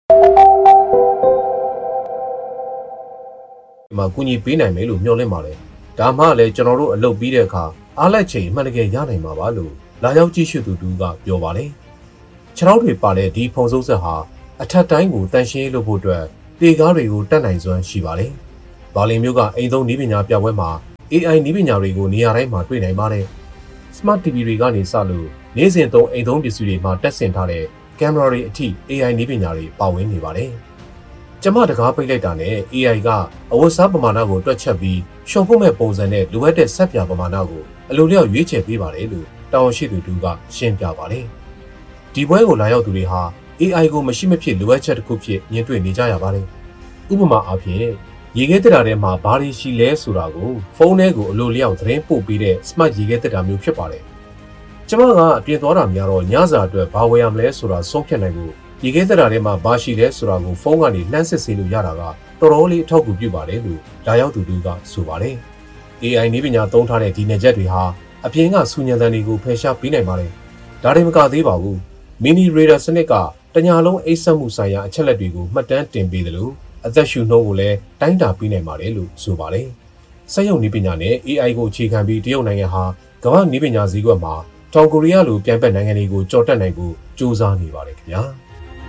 ဒီမှာကူညီပေးနိုင်မယ်လို့မျှော်လင့်ပါတယ်။ဒါမှလည်းကျွန်တော်တို့အလုပ်ပြီးတဲ့အခါအားလက်ချိန်အမှန်တကယ်ရနိုင်မှာပါလို့လာရောက်ကြည့်ရှုသူတူကပြောပါတယ်။ခြေထောက်တွေပါတဲ့ဒီဖုံစိုးဆက်ဟာအထက်တိုင်းကိုတန်ရှင်းလုပ်ဖို့အတွက်တေကားတွေကိုတတ်နိုင်စွမ်းရှိပါတယ်။ဘာလင်မျိုးကအိမ်သုံးနည်းပညာပြပွဲမှာ AI နည်းပညာတွေကိုနေရာတိုင်းမှာတွေ့နိုင်ပါတယ်။ Smart TV တွေကနေစလို့နေ့စဉ်သုံးအိမ်သုံးပစ္စည်းတွေမှာတက်ဆင်ထားတဲ့ကင်မရာတွေအထိ AI နည်းပညာတွေပါဝင်နေပါတယ်။ကျမတကားပိတ်လိုက်တာနဲ့ AI ကအဝတ်စားပမာဏကိုတွက်ချက်ပြီးရှော့ဖို့မဲ့ပုံစံနဲ့လိုအပ်တဲ့ဆက်ပြပမာဏကိုအလိုလျောက်ရွေးချယ်ပေးပါတယ်လို့တာဝန်ရှိသူတူကရှင်းပြပါတယ်။ဒီပွဲကိုလာရောက်သူတွေဟာ AI ကိုမရှိမဖြစ်လိုအပ်ချက်တစ်ခုဖြစ်မြင်တွေ့နေကြရပါတယ်။ဥပမာအားဖြင့်ရေခဲတက်တာထဲမှာဘာတွေရှိလဲဆိုတာကိုဖုန်းထဲကိုအလိုလျောက်သတင်းပို့ပေးတဲ့ Smart ရေခဲတက်တာမျိုးဖြစ်ပါတယ်။ကျမကအပြင်သွားတာများတော့ညစာအတွက်ဘာဝယ်ရမလဲဆိုတာဆုံးဖြတ်နိုင်ဖို့ရေခဲတက်တာထဲမှာဘာရှိလဲဆိုတာကိုဖုန်းကနေလှမ်းစစ်ဆေးလို့ရတာကတော်တော်လေးအထောက်အကူပြုပါတယ်လို့လာရောက်သူတို့ကဆိုပါတယ်။ AI နည်းပညာသုံးထားတဲ့ဒီနယ်ချက်တွေဟာအပြင်ကစူညံတန်တွေကိုဖယ်ရှားပေးနိုင်ပါတယ်။ဒါတွေမကသေးပါဘူး။ Mini Radar စနစ်ကတညာလုံးအိတ်ဆက်မှုဆိုင်ရာအချက်လက်တွေကိုမှတ်တမ်းတင်ပေးတယ်လို့အသက်ရှူနှုန်းကိုလည်းတိုင်းတာပေးနိုင်ပါတယ်လို့ဆိုပါတယ်။စက်ရုံနည်းပညာနဲ့ AI ကိုအခြေခံပြီးတရုတ်နိုင်ငံဟာကမ္ဘာနည်းပညာစည်းကွက်မှာတောင်ကိုရီးယားလိုပြိုင်ဘက်နိုင်ငံတွေကိုကြော်တက်နိုင်ဖို့ကြိုးစားနေပါတယ်ခင်ဗျာ။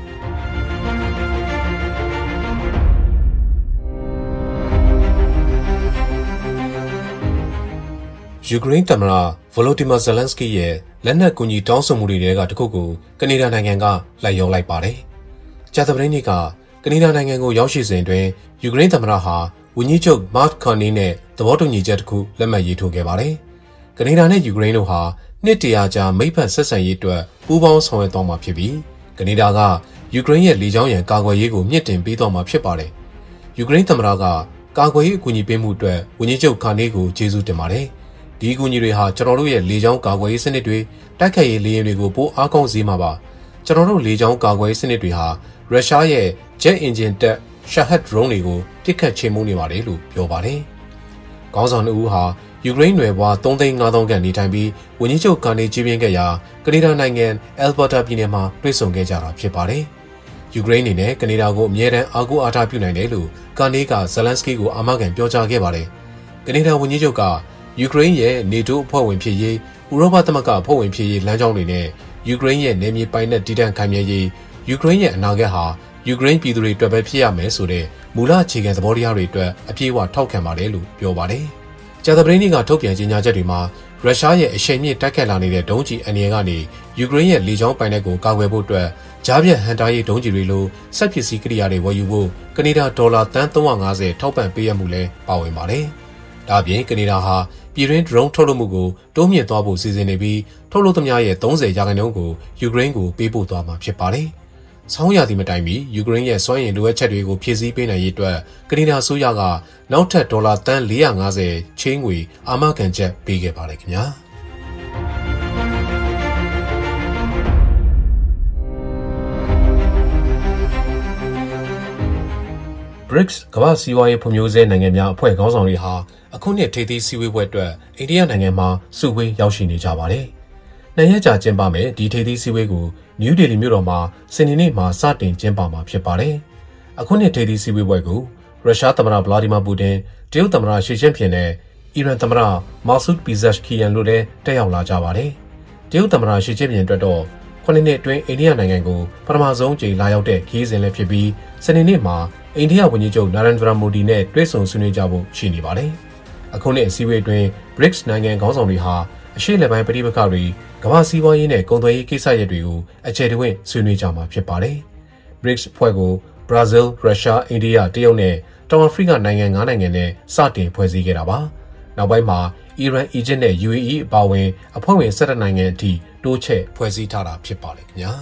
ယူကရိန်းသမ္မတဗိုလိုဒီမာဇယ်လန်စကီရဲ့လက်နက်ကူညီတောင်းဆိုမှုတွေကတခုကိုကနေဒါနိုင်ငံကလိုက်ရောလိုက်ပါတယ်။ကြာသပတေးနေ့ကကနေဒါနိုင်ငံကိုရောက်ရှိစဉ်တွင်ယူကရိန်းသမ္မတဟာဝန်ကြီးချုပ်မတ်ကာနီနဲ့သဘောတူညီချက်တစ်ခုလက်မှတ်ရေးထိုးခဲ့ပါတယ်။ကနေဒါနဲ့ယူကရိန်းတို့ဟာနှစ်တရာကြာမိတ်ဖက်ဆက်ဆံရေးအတွက်ပူးပေါင်းဆောင်ရွက်သွားမှာဖြစ်ပြီးကနေဒါကယူကရိန်းရဲ့လေကြောင်းရန်ကာကွယ်ရေးကိုမြင့်တင်ပေးသွားမှာဖြစ်ပါတယ်။ယူကရိန်းသမ္မတကကာကွယ်ရေးအကူအညီပေးမှုအတွက်ဝန်ကြီးချုပ်ကာနီကိုကျေးဇူးတင်ပါတယ်။ဒီအကူအညီတွေဟာကျွန်တော်တို့ရဲ့လေကြောင်းကာကွယ်ရေးစနစ်တွေတိုက်ခိုက်ရေးလေယာဉ်တွေကိုပိုအားကောင်းစေမှာပါကျွန်တော်တို့လေကြောင်းကာကွယ်ရေးစနစ်တွေဟာရုရှားရဲ့ Jet Engine တက် Shahed drone တွေကိုပစ်ခတ်ချေမှုန်းနေပါတယ်လို့ပြောပါတယ်။ခေါင်းဆောင်တို့ဟာယူကရိန်းနယ်ပွား3,500,000ခန့်နေထိုင်ပြီးဝန်ကြီးချုပ်ကနေကြီးပြင်းခဲ့ရာကနေဒါနိုင်ငံအယ်ဘတာပြည်နယ်မှာတွေ့ဆုံခဲ့ကြတာဖြစ်ပါတယ်။ယူကရိန်းအနေနဲ့ကနေဒါကိုအမြဲတမ်းအားကိုးအားထားပြုနိုင်တယ်လို့ကနေကဇယ်လန်စကီကိုအာမခံပြောကြားခဲ့ပါတယ်။ကနေဒါဝန်ကြီးချုပ်ကယူကရိန်းရဲ့ NATO အဖွဲ့ဝင်ဖြစ်ရေးဥရောပသမဂ္ဂအဖွဲ့ဝင်ဖြစ်ရေးလမ်းကြောင်းတွေနဲ့ယူကရိန်းရဲ့နယ်မြေပိုင်နက်တည်တံ့ခိုင်မြဲရေးယူကရိန်းရဲ့အနာဂတ်ဟာယူကရိန်းပြည်သူတွေအတွက်ပဲဖြစ်ရမယ်ဆိုတဲ့မူလအခြေခံသဘောတရားတွေအတွက်အပြည့်အဝထောက်ခံပါတယ်လို့ပြောပါတယ်။ကြာသပတေးနေ့ကထုတ်ပြန်ကြေညာချက်တွေမှာရုရှားရဲ့အရှိန်မြင့်တိုက်ခတ်လာနေတဲ့ဒုံးကျည်အန္တရာယ်ကနေယူကရိန်းရဲ့လေကြောင်းပိုင်နက်ကိုကာကွယ်ဖို့အတွက်ကြားပြတ်ဟန်တာရေးဒုံးကျည်တွေလိုစက်ပစ္စည်းကိရိယာတွေဝယ်ယူဖို့ကနေဒါဒေါ်လာသန်း350ထောက်ပံ့ပေးရမှုလည်းပါဝင်ပါတယ်။ဒါ့အပြင်ကနေဒါဟာပြည်တွင်း drone ထုတ်လုပ်မှုကိုတိုးမြင့်သွားဖို့စီစဉ်နေပြီးထုတ်လုပ်သမျှရဲ့30%ကိုယူကရိန်းကိုပေးပို့သွားမှာဖြစ်ပါတယ်။ဆောင်းရာသီမတိုင်မီယူကရိန်းရဲ့စွမ်းရည်လိုအပ်ချက်တွေကိုဖြည့်ဆည်းပေးနိုင်ရေးအတွက်ကနေဒါအစိုးရကနောက်ထပ်ဒေါ်လာသန်း450ချင်းငွေအာမခံချက်ပေးခဲ့ပါတယ်ခင်ဗျာ။BRICS ကမ္ဘာ့စီးပွားရေးဖွံ့ဖြိုးဆဲနိုင်ငံများအဖွဲ့ခေါင်းဆောင်တွေဟာအခုနှစ်ထိပ်သီးစည်းဝေးပွဲအတွက်အိန္ဒိယနိုင်ငံမှာစုဝေးရောက်ရှိနေကြပါတယ်။နှစ်ရက်ကြာကျင်းပမယ်ဒီထိပ်သီးစည်းဝေးကိုနယူးဒေလီမြို့တော်မှာစနေနေ့မှာစတင်ကျင်းပမှာဖြစ်ပါတယ်။အခုနှစ်ထိပ်သီးစည်းဝေးပွဲကိုရုရှားသမ္မတဗလာဒီမာပူတင်၊တရုတ်သမ္မတရှီကျင်းဖျင်နဲ့အီရန်သမ္မတမာဆူဒ်ပီဇက်ခီယန်တို့လည်းတက်ရောက်လာကြပါတယ်။တရုတ်သမ္မတရှီကျင်းဖျင်အတွက်တော့9နှစ်အတွင်းအိန္ဒိယနိုင်ငံကိုပထမဆုံးကြိမ်လာရောက်တဲ့ခရီးစဉ်လည်းဖြစ်ပြီးစနေနေ့မှာအိန္ဒိယဝန်ကြီးချုပ်နာရန်ဒရာမိုဒီနဲ့တွေ့ဆုံဆွေးနွေးကြဖို့ရှိနေပါတယ်။အခုနှစ်အစည်းအဝေးအတွင်း BRICS နိုင်ငံခေါင်းဆောင်တွေဟာအရှေ့လက်ပိုင်းပဋိပက္ခတွေကမ္ဘာစီးပွားရေးနဲ့ကုန်သွယ်ရေးကိစ္စရပ်တွေကိုအခြေတဝင့်ဆွေးနွေးကြမှာဖြစ်ပါတယ်။ BRICS အဖွဲ့ကိုဘရာဇီး၊ရုရှား၊အိန္ဒိယ၊တရုတ်နဲ့တောင်အာဖရိကနိုင်ငံ9နိုင်ငံနဲ့စတင်ဖွဲ့စည်းခဲ့တာပါ။နောက်ပိုင်းမှာအီရန်၊အီဂျစ်နဲ့ UAE အပါအဝင်အဖွဲ့ဝင်17နိုင်ငံအထိတိုးချဲ့ဖွဲ့စည်းထားတာဖြစ်ပါတယ်ခင်ဗျာ။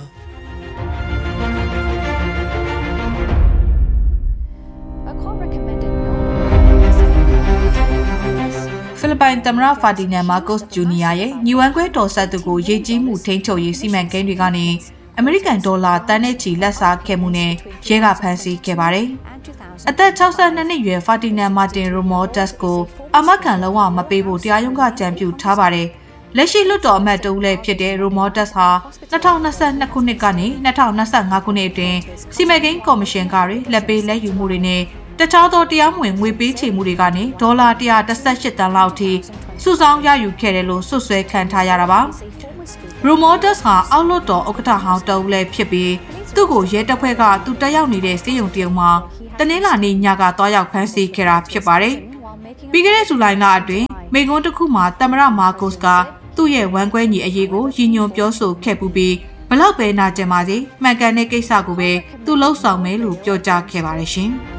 ဖိလစ်ပိုင်သမ္မတဖာဒီနန်မာကို့စ်ဂျူနီယာရဲ့ညီဝမ်းခွဲတော်ဆက်သူကိုရေးကြီးမှုထိန်းချုပ်ရေးစီမံကိန်းတွေကနေအမေရိကန်ဒေါ်လာတန်းနဲ့ချီလက်စားခဲ့မှုနဲ့ရဲကဖမ်းဆီးခဲ့ပါတယ်။အသက်62နှစ်အရွယ်ဖာဒီနန်မာတင်ရိုမော်တက်စ်ကိုအာမခံလုံးဝမပေးဖို့တရားရုံးကကြံပြုထားပါတယ်။လက်ရှိလွှတ်တော်အမတ်တဦးလည်းဖြစ်တဲ့ရိုမော်တက်စ်ဟာ2022ခုနှစ်ကနေ2025ခုနှစ်အတွင်းစီမံကိန်းကော်မရှင်ကလက်ပေးလက်ယူမှုတွေနဲ့တခြားသောတရားမဝင်ငွေပေးချေမှုတွေကနေဒေါ်လာ118တန်လောက်ထိစုဆောင်းရယူခဲ့တယ်လို့စွပ်စွဲခံထားရတာပါ။ရိုမော်တက်စ်ဟာအောက်လွှတ်တော်ဥက္ကဋ္ဌဟောင်းတဦးလည်းဖြစ်ပြီးသူ့ကိုရဲတပ်ဖွဲ့ကသူတက်ရောက်နေတဲ့စေယုံတရုံမှာတနင်္လာနေ့ညကတွားရောက်ဖမ်းဆီးခဲ့တာဖြစ်ပါတယ်။ပြီးခဲ့တဲ့ဇူလိုင်လအတွင်းမိကွန်းတစ်ခုမှာသမ္မတမာကုစ်ကသူ့ရဲ့ဝမ်းကွဲညီအရေးကိုရည်ညွှန်းပြောဆိုခဲ့ပူပြီးဘလောက်ပဲနာကျင်ပါစေမှန်ကန်တဲ့ကိစ္စကိုပဲသူလှုပ်ဆောင်မယ်လို့ပြောကြားခဲ့ပါတယ်ရှင်။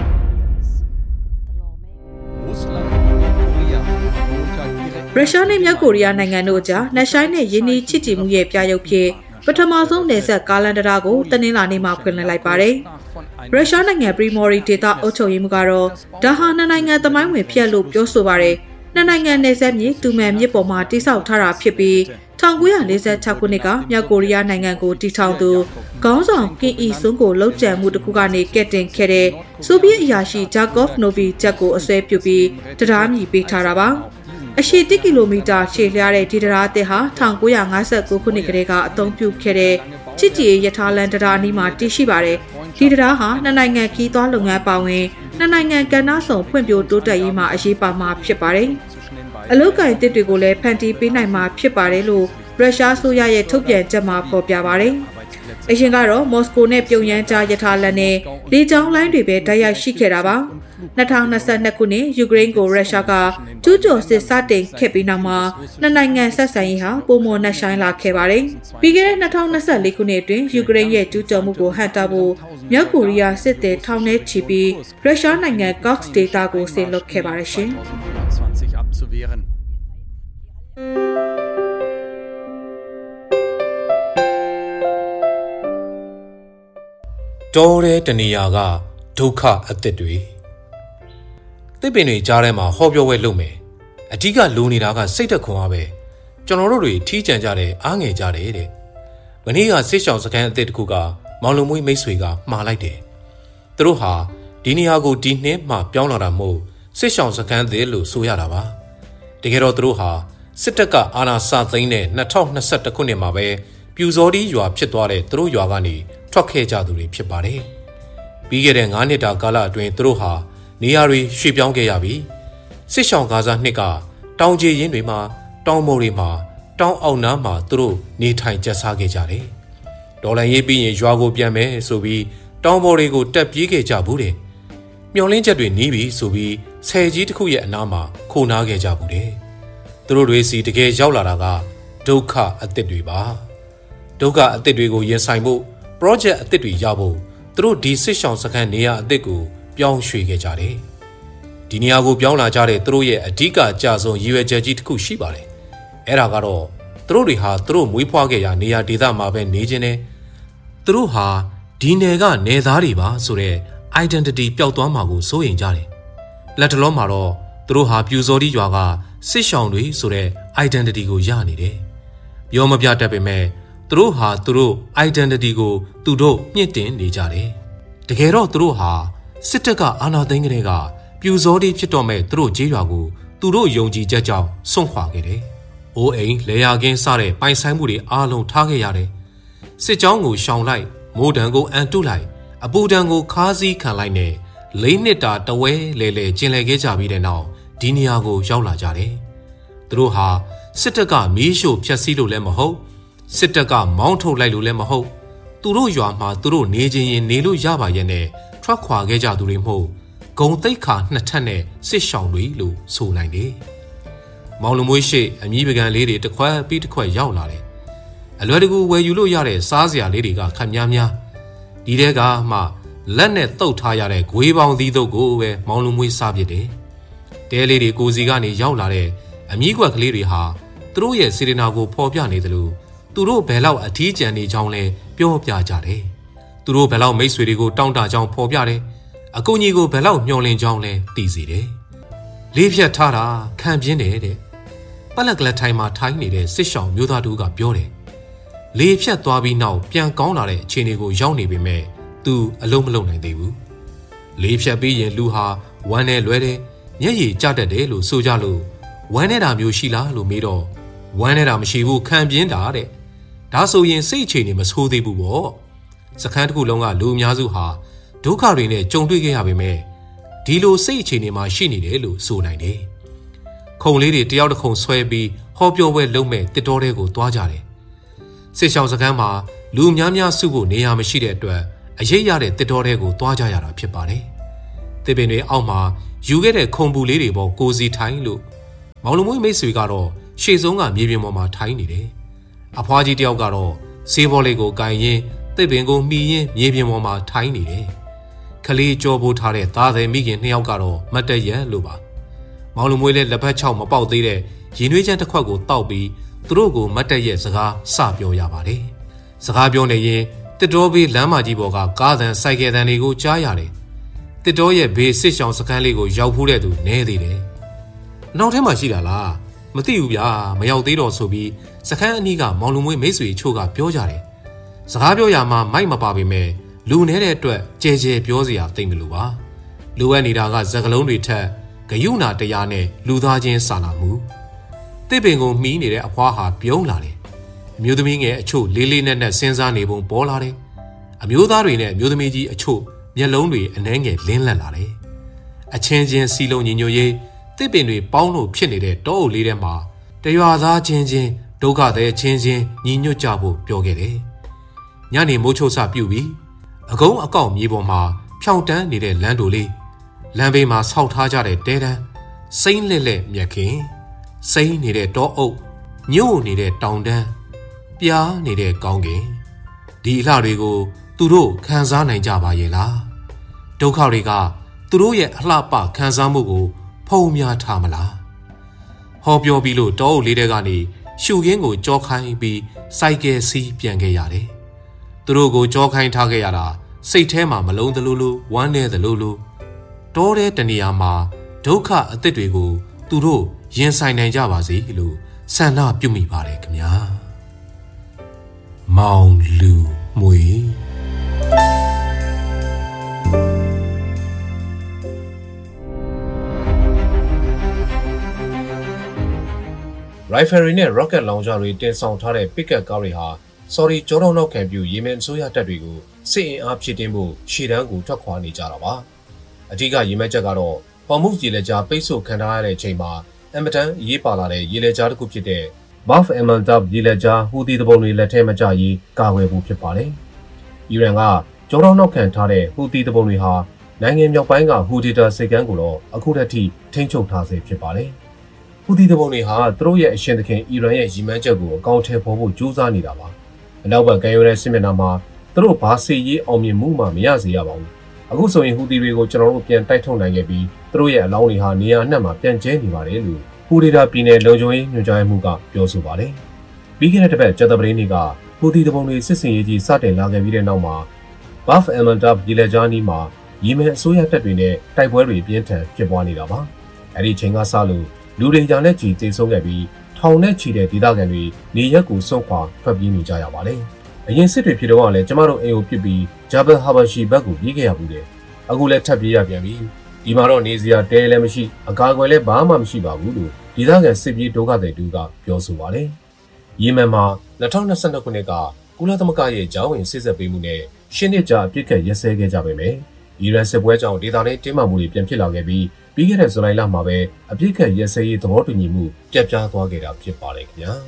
ရုရှားနဲ့မြောက်ကိုရီးယားနိုင်ငံတို့ကြားနှက်ဆိုင်နဲ့ယင်းနှီးချစ်ကြည်မှုရဲ့ပြရုပ်ဖြစ်ပထမဆုံးနယ်စပ်ကားလမ်းတရားကိုတနင်္လာနေ့မှာဖွင့်လှစ်လိုက်ပါတယ်။ရုရှားနိုင်ငံပရီမော်ရီဒေသအုပ်ချုပ်ရေးမှူးကတော့ဒါဟာနှစ်နိုင်ငံသမိုင်းဝင်ဖြစ်လို့ပြောဆိုပါတယ်။နှစ်နိုင်ငံနယ်စပ်မြေတူမန်မြစ်ပေါ်မှာတိစောက်ထားတာဖြစ်ပြီး1946ခုနှစ်ကမြောက်ကိုရီးယားနိုင်ငံကိုတည်ထောင်သူခေါင်းဆောင်ကင်အီဆွန်းကိုလှုပ်ကြံမှုတစ်ခုကနေကက်တင်ခဲ့တဲ့ဆိုဗီယက်အရာရှိဂျာကော့ဖ်နိုဗီဂျက်ကိုအစွဲပြုပြီးတရားမြည်ပေးထားတာပါ။အရှည်1ကီလိုမီတာရှည်လျားတဲ့ဒီတရားအသစ်ဟာ1959ခုနှစ်ကတည်းကအသုံးပြုခဲ့တဲ့ချစ်ကြည်ရထားလမ်းတရားအနီးမှာတည်ရှိပါတယ်။ဒီတရားဟာနှစ်နိုင်ငံခီးသွွားလုပ်ငန်းပါဝင်နှစ်နိုင်ငံကဏ္ဍဆောင်ဖွံ့ဖြိုးတိုးတက်ရေးမှာအရေးပါမှာဖြစ်ပါတယ်။အလုတ်ကင်တစ်တွေကိုလည်းဖန်တီးပေးနိုင်မှာဖြစ်ပါတယ်လို့ရုရှားဆိုရရဲ့ထုတ်ပြန်ချက်မှာဖော်ပြပါတယ်။အရင်ကတော့မော်စကိုနဲ့ပြုံယမ်းကြားရထားလမ်းနဲ့လေကြောင်းလိုင်းတွေပဲတိုက်ရိုက်ရှိခဲ့တာပါ။2022ခုနှစ်ယူကရိန်းကိုရုရှားကကျူးကျော်စစ်စတင်ခဲ့ပြီးနောက်မှာနှစ်နိုင်ငံဆက်ဆံရေးဟာပုံမှန်နှက်ဆိုင်လာခဲ့ပါတယ်။ပြီးခဲ့တဲ့2024ခုနှစ်အတွင်းယူကရိန်းရဲ့ကျူးကျော်မှုကိုဟန့်တားဖို့မြောက်ကိုရီးယားစစ်သည်ထောင်နဲ့ချီပြီးရုရှားနိုင်ငံကော့စ်ဒေတာကိုဆင်လွှတ်ခဲ့ပါတယ်ရှင်။တော်တဲ့တနေရာကဒုက္ခအသစ်တွေသစ်ပင်တွေကြားထဲမှာဟောပြောပွဲလုပ်မယ်အဓိကလိုနေတာကစိတ်သက်ခွန်အားပဲကျွန်တော်တို့တွေထီးကြံကြတယ်အားငယ်ကြတယ်တဲ့မနေ့ကစစ်ဆောင်စခန်းအသစ်တစ်ခုကမောင်လုံမွေးမိတ်ဆွေကမှားလိုက်တယ်သူတို့ဟာဒီနေရာကိုဒီနှစ်မှပြောင်းလာတာမို့စစ်ဆောင်စခန်းသစ်လို့ဆိုရတာပါတကယ်တော့သူတို့ဟာစစ်တပ်ကအာဏာစသိမ်းတဲ့2021ခုနှစ်မှာပဲပြူစော်ဒီရွာဖြစ်သွားတဲ့သူတို့ရွာကနေထွက်ခဲ့ကြသူတွေဖြစ်ပါတယ်ပြီးခဲ့တဲ့9နှစ်တာကာလအတွင်းသူတို့ဟာနေရာတွေရွှေ့ပြောင်းခဲ့ရပြီးစစ်ဆောင်ကားစားနှစ်ကတောင်ကျေးရင်းတွေမှာတောင်မိုးတွေမှာတောင်အောင်နားမှာသူတို့နေထိုင်ကျက်စားခဲ့ကြတယ်ဒေါ်လာရေးပြီးရင်ရွာကိုပြန်မယ်ဆိုပြီးတောင်မိုးတွေကိုတက်ပြေးခဲ့ကြဘူးတယ်မျောလင်းချက်တွေနီးပြီးဆိုပြီးဆယ်ကြီးတစ်ခုရဲ့အနားမှာခိုနားခဲ့ကြဘူးတယ်သူတို့တွေစီတကယ်ရောက်လာတာကဒုက္ခအသစ်တွေပါဒုက္ခအသစ်တွေကိုရင်ဆိုင်ဖို့ project အသစ်တွေရဖို့သူတို့ဒီစစ်ဆောင်စခန်းနေရာအသစ်ကိုပြောင်းရွှေ့ခဲ့ကြတယ်ဒီနေရာကိုပြောင်းလာကြတဲ့သူတို့ရဲ့အဓိကအကြဆုံးရည်ရွယ်ချက်ကြီးတစ်ခုရှိပါတယ်အဲ့ဒါကတော့သူတို့တွေဟာသူတို့မွေးဖွားခဲ့ရာနေရာဒေသမှာပဲနေခြင်းနဲ့သူတို့ဟာဒီနယ်ကနေသားတွေပါဆိုတဲ့ identity ပျောက်သွားမှာကိုစိုးရိမ်ကြတယ်လက်တလုံးမှာတော့သူတို့ဟာပြူစော်ဒီရွာကစစ်ဆောင်တွေဆိုတဲ့ identity ကိုရနေတယ်ပြောမပြတတ်ပေမဲ့သူတို့ဟာသူတို့ identity ကိုသူတို့မြင့်တင်နေကြတယ်တကယ်တော့သူတို့ဟာစစ်တပ်ကအာဏာသိမ်းကလေးကပြူစော်ဒီဖြစ်တော့မဲ့သူတို့ကြေးရွာကိုသူတို့ယုံကြည်ချက်ကြောင့်စွန့်ခွာခဲ့တယ်အိုးအိမ်လေယာကင်းစတဲ့ပိုင်ဆိုင်မှုတွေအားလုံးထားခဲ့ရတယ်စစ်ကြောင်းကိုရှောင်လိုက်မိုးတံကိုအန်တုလိုက်အပူတံကိုခါးစည်းခံလိုက်နဲ့၄နှစ်တာတဝဲလေလေကျင်လည်ခဲ့ကြပြီးတဲ့နောက်ဒီနေရာကိုရောက်လာကြတယ်သူတို့ဟာစစ်တပ်ကမီးရှို့ဖျက်ဆီးလို့လည်းမဟုတ်စစ်တပ်ကမောင်းထုတ်လိုက်လို့လည်းမဟုတ်သူတို့ရွာမှာသူတို့နေခြင်းရင်နေလို့ရပါရဲ့နဲ့ထွက်ခွာခဲ့ကြသူတွေမဟုတ်ဂုံတိတ်ခါနှစ်ထပ်နဲ့စစ်ရှောင်တွေလို့ဆိုနိုင်တယ်မောင်လူမွေးရှိအမြီးပကံလေးတွေတစ်ခွက်ပြီးတစ်ခွက်ရောက်လာတယ်အလွယ်တကူဝယ်ယူလို့ရတဲ့စားစရာလေးတွေကခက်များများဒီတဲကမှလက်နဲ့တုတ်ထားရတဲ့ဂွေးပေါင်းသီးတို့ကိုပဲမောင်လူမွေးစားပစ်တယ်တဲလေးတွေကိုစီကနေရောက်လာတဲ့အမြီးကွက်ကလေးတွေဟာသူတို့ရဲ့စေတနာကိုဖော်ပြနေသလိုသူတို့ဘယ်လောက်အထီးကျန်နေကြောင်းလဲပြောပြကြတယ်သူတို့ဘယ်လောက်မိတ်ဆွေတွေကိုတောင်းတကြောင်းဖော်ပြတယ်အကူကြီးကိုဘယ်လောက်မျှော်လင့်ကြောင်းလဲသိစေတယ်လေးဖြတ်ထားတာခံပြင်းတယ်တဲ့ပလက်ကလထိုင်မှာထိုင်းနေတဲ့စစ်ရှောင်မျိုးသားတို့ကပြောတယ်လေးဖြတ်သွားပြီးနောက်ပြန်ကောင်းလာတဲ့အခြေအနေကိုရောက်နေပေမဲ့သူအလုံးမလုံးနိုင်သေးဘူးလေးဖြတ်ပြီးရင်လူဟာဝမ်းနဲ့လွဲတယ်မျက်ရည်ကျတတ်တယ်လို့ဆိုကြလို့ဝမ်းနေတာမျိုးရှိလားလို့မေးတော့ဝမ်းနေတာမရှိဘူးခံပြင်းတာတဲ့ဒါဆိုရင်စိတ်အခြေအနေမဆိုးသေးဘူးပေါ့စခန်းတစ်ခုလုံးကလူအများစုဟာဒုက္ခတွေနဲ့ကြုံတွေ့ခဲ့ရပေမဲ့ဒီလိုစိတ်အခြေအနေမှာရှိနေတယ်လို့ဆိုနိုင်တယ်ခုံလေးတွေတယောက်တစ်ခုံဆွဲပြီးဟောပြောပွဲလုပ်မဲ့တစ်တော်တွေကိုတွားကြတယ်စစ်ရှောင်စခန်းမှာလူများများစုဖို့နေရာမရှိတဲ့အတွက်အရေးရတဲ့တစ်တော်တွေကိုတွားကြရတာဖြစ်ပါတယ်တစ်ပင်တွေအောက်မှာယူခဲ့တဲ့ခုံပူလေးတွေပေါ်ကိုစီထိုင်လို့မောင်လူမွေးမိတ်ဆွေကတော့ရှေ့ဆုံးကမြေပြင်ပေါ်မှာထိုင်နေတယ်အဖွားကြီးတယောက်ကတော့ဆေးဘောလေးကိုကန်ရင်းတစ်ပင်ကိုမှီရင်းမြေပြင်ပေါ်မှာထိုင်နေတယ်ခလေးကြောပိုးထားတဲ့သားသည်မိခင်နှစ်ယောက်ကတော့မတ်တက်ရလို့ပါမောင်လူမွေးလည်းလက်ဖက်ချောက်မပေါက်သေးတဲ့ရင်နွေးချမ်းတစ်ခွက်ကိုတောက်ပြီးသူတို့ကိုမတ်တက်ရဲ့စကားစပြောရပါတယ်စကားပြောနေရင်တစ်တော်ဘေးလမ်းမကြီးပေါ်ကကားသံစိုက်ကယ်သံတွေကိုကြားရတယ်တစ်တော်ရဲ့ဘေးစစ်ဆောင်စခန်းလေးကိုရောက်ဖို့တဲ့သူနဲသေးတယ်နောက်ထဲမှာရှိတာလားမသိဘူးဗျာမရောက်သေးတော့ဆိုပြီးစခန်းအနီးကမောင်လူမွေးမိတ်ဆွေချို့ကပြောကြတယ်စကားပြောရမှာမိုက်မပါပေမဲ့လူနေတဲ့အတွက်ကြဲကြဲပြောစရာသိမ့်မလို့ပါလိုအပ်နေတာကစကလုံးတွေထက်ဂယုဏတရားနဲ့လူသားချင်းစာနာမှုတစ်ပင်ကိုမှီးနေတဲ့အဖွားဟာပြုံးလာတယ်အမျိုးသမီးငယ်အချို့လေးလေးနက်နက်စဉ်းစားနေပုံပေါ်လာတယ်အမျိုးသားတွေနဲ့အမျိုးသမီးကြီးအချို့မျက်လုံးတွေအနှဲငယ်လင်းလက်လာတယ်အချင်းချင်းစီလုံးညီညွတ်ရေးတစ်ပင်တွေပေါင်းလို့ဖြစ်နေတဲ့တောအုပ်လေးထဲမှာတရွာသားချင်းချင်းဒုက္ခသည်ချင်းချင်းညီညွတ်ကြဖို့ပြောခဲ့တယ်ညနေမိုးချိုးစပြုတ်ပြီးအကုန်းအကောက်မြေပေါ်မှာဖြောင်းတန်းနေတဲ့လမ်းတို့လေးလမ်းဘေးမှာဆောက်ထားကြတဲ့တဲတန်းစိမ့်လက်လက်မြက်ခင်စိမ့်နေတဲ့တောအုပ်ညို့နေတဲ့တောင်တန်းပြားနေတဲ့ကောင်းကင်ဒီအလှတွေကိုသူတို့ခံစားနိုင်ကြပါရဲ့လားဒုက္ခတွေကသူတို့ရဲ့အလှပခံစားမှုကိုဖုံးများထားမလားဟောပြောပြီးလို့တောအုပ်လေးတဲကနေရှုခင်းကိုကြောခိုင်းပြီးစိုက်ကယ်စီးပြန်ခဲ့ရတယ်သူတို့ကိုကြောခိုင်းထားခဲ့ရတာစိတ်ထဲမှာမလုံးသလိုလိုဝမ်းနေသလိုလိုတောတဲ့တနေရာမှာဒုက္ခအသစ်တွေကိုသူတို့ရင်ဆိုင်နိုင်ကြပါစေလို့ဆန္ဒပြုမိပါတယ်ခင်ဗျာမောင်လူမွေရိုင်ဖယ်ရီနဲ့ rocket launcher တွေတင်ဆောင်ထားတဲ့ pickup ကားတွေဟာဆော်ဒီကြောတော်နောက်ခံပြုယီမင်အစိုးရတပ်တွေကိုစစ်အင်အားဖြည့်တင်းဖို့ရှေ့တန်းကိုထွက်ခွာနေကြတာပါအဓိကရည်မှန်းချက်ကတော့ပေါ်မှုရေလက်ကြားပိတ်ဆို့ခံထားရတဲ့အချိန်မှာအမတန်ရေးပါလာတဲ့ရေလက်ကြားတစ်ခုဖြစ်တဲ့ Baf al-Mandab ရေလက်ကြားဟူသီတပုံတွေလက်ထဲမကျရေးကာကွယ်ဖို့ဖြစ်ပါတယ်အီရန်ကကြောတော်နောက်ခံထားတဲ့ဟူသီတပုံတွေဟာနိုင်ငံမြောက်ပိုင်းကဟူဒီတာစစ်ကမ်းကိုတော့အခုထက်ထိထိန်းချုပ်ထားဆဲဖြစ်ပါတယ်ဟူသီတပုံတွေဟာသူတို့ရဲ့အရှင်သခင်အီရန်ရဲ့ရည်မှန်းချက်ကိုအကောင့်ထဲပေါ်ဖို့ကြိုးစားနေတာပါအနောက်ဘက်ကမ်းရိုးတဲ့စစ်မျက်နှာမှာသူတို့ဘာစီရေးအောင်မြင်မှုမှမရစေရပါဘူးအခုဆိုရင်ဟူသီတွေကိုကျွန်တော်တို့ပြန်တိုက်ထုတ်နိုင်ခဲ့ပြီးသူတို့ရဲ့အလောင်းတွေဟာနေရာအနှံ့မှာပြန့်ကျဲနေပါတယ်လို့ဟူဒီတာပြည်နယ်လုံခြုံရေးညွှန်ကြားမှုကပြောဆိုပါတယ်ပြီးခဲ့တဲ့တစ်ပတ်ကျသပတေးနေ့ကဟူသီတပုံတွေစစ်စင်ရေးကြီးစတင်လာခဲ့ပြီးတဲ့နောက်မှာ Baf al-Mandab ရေလက်ကြားနီးမှာယီမင်အစိုးရတပ်တွေနဲ့တိုက်ပွဲတွေပြင်းထန်ဖြစ်ပွားနေတာပါအဲဒီချိန်ကစလို့လူတွေကြောင့်လက်ချီတေဆုံးခဲ့ပြီးထောင်နဲ့ချီတဲ့ဒေသခံတွေနေရက်ကိုစွန့်ခွာထွက်ပြေးနေကြရပါတယ်အရင်စစ်တွေဖြစ်တော့လည်းကျမတို့အိမ်ကိုပြစ်ပြီးဂျာဘယ်ဟာဘာရှီဘက်ကိုပြေးခဲ့ရဘူးတယ်အခုလည်းထပ်ပြေးရပြန်ပြီဒီမှာတော့နေစရာတဲလည်းမရှိအကာအကွယ်လည်းဘာမှမရှိပါဘူးလို့ဒေသခံစစ်ပြေးဒုက္ခသည်တူကပြောဆိုပါတယ်ယီမင်မှာ2022ခုနှစ်ကကုလသမဂ္ဂရဲ့ဂျာဝင်စစ်ဆက်ပေးမှုနဲ့ရှင်းနှစ်ကြာအပြစ်ခတ်ရက်စဲခဲ့ကြပေမယ့်အီရန်စစ်ပွဲကြောင့်ဒေသနဲ့တင်းမာမှုတွေပြန်ဖြစ်လာခဲ့ပြီးပြီးခဲ့တဲ့ဇူလိုင်လမှာပဲအပြစ်ခတ်ရက်စဲရေးသဘောတူညီမှုပြတ်ပြားသွားခဲ့တာဖြစ်ပါတယ်ခင်ဗျာ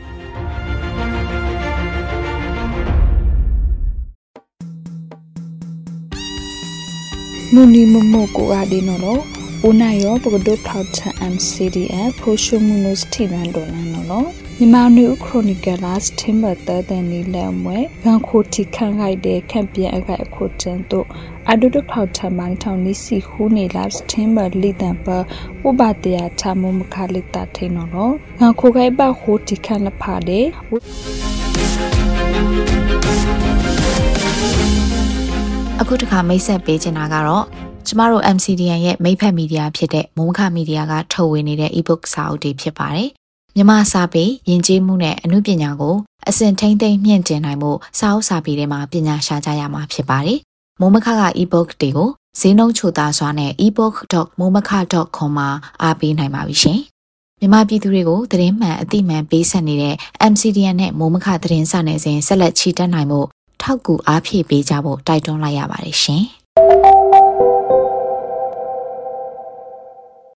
မူနီမမိုကိုရာဒီနော်ဦးနိုင်ရောပကဒုတ်ထောက်ချန် MCDF ဖိုရှုမူနိုစတီလန်ဒေါ်လာနော်မြန်မာနျူခရိုနီကယ်လာစတင်ဘတ်တဲ့နီလမ်ဝဲဘန်ခိုတီခန့်ခိုက်တဲ့ခန့်ပြန်အခိုက်အခုတန်တို့အဒုဒထောက်ထမန်ထောင်နီစီခူနေလာစတင်ဘတ်လီတန်ပဥပတရာချမမခလိတာထိနော်ဘန်ခိုခိုက်ဘခိုတီခန့်လဖာတဲ့အခုတခါမိတ်ဆက်ပေးချင်တာကတော့ကျမတို့ MCDN ရဲ့မိတ်ဖက်မီဒီယာဖြစ်တဲ့မုံခမီဒီယာကထုတ်ဝေနေတဲ့ e-book စာအုပ်တွေဖြစ်ပါတယ်မြန်မာစာပေယဉ်ကျေးမှုနဲ့အမှုပညာကိုအစဉ်ထိန်းသိမ်းမြင့်တင်နိုင်မှုစာအုပ်စာပေတွေမှာပညာရှာကြရမှာဖြစ်ပါတယ်။မိုးမခက e-book တွေကိုဈေးနှုန်းချိုသာစွာနဲ့ ebook.momaka.com မှာအားပေးနိုင်ပါပြီရှင်။မြန်မာပြည်သူတွေကိုသတင်းမှန်အသိမှန်ပေးဆက်နေတဲ့ MCDN နဲ့မိုးမခသတင်းစာနယ်စဉ်ဆက်လက်ချီတက်နိုင်မှုထောက်ကူအားဖြည့်ပေးကြဖို့တိုက်တွန်းလိုက်ရပါတယ်ရှင်။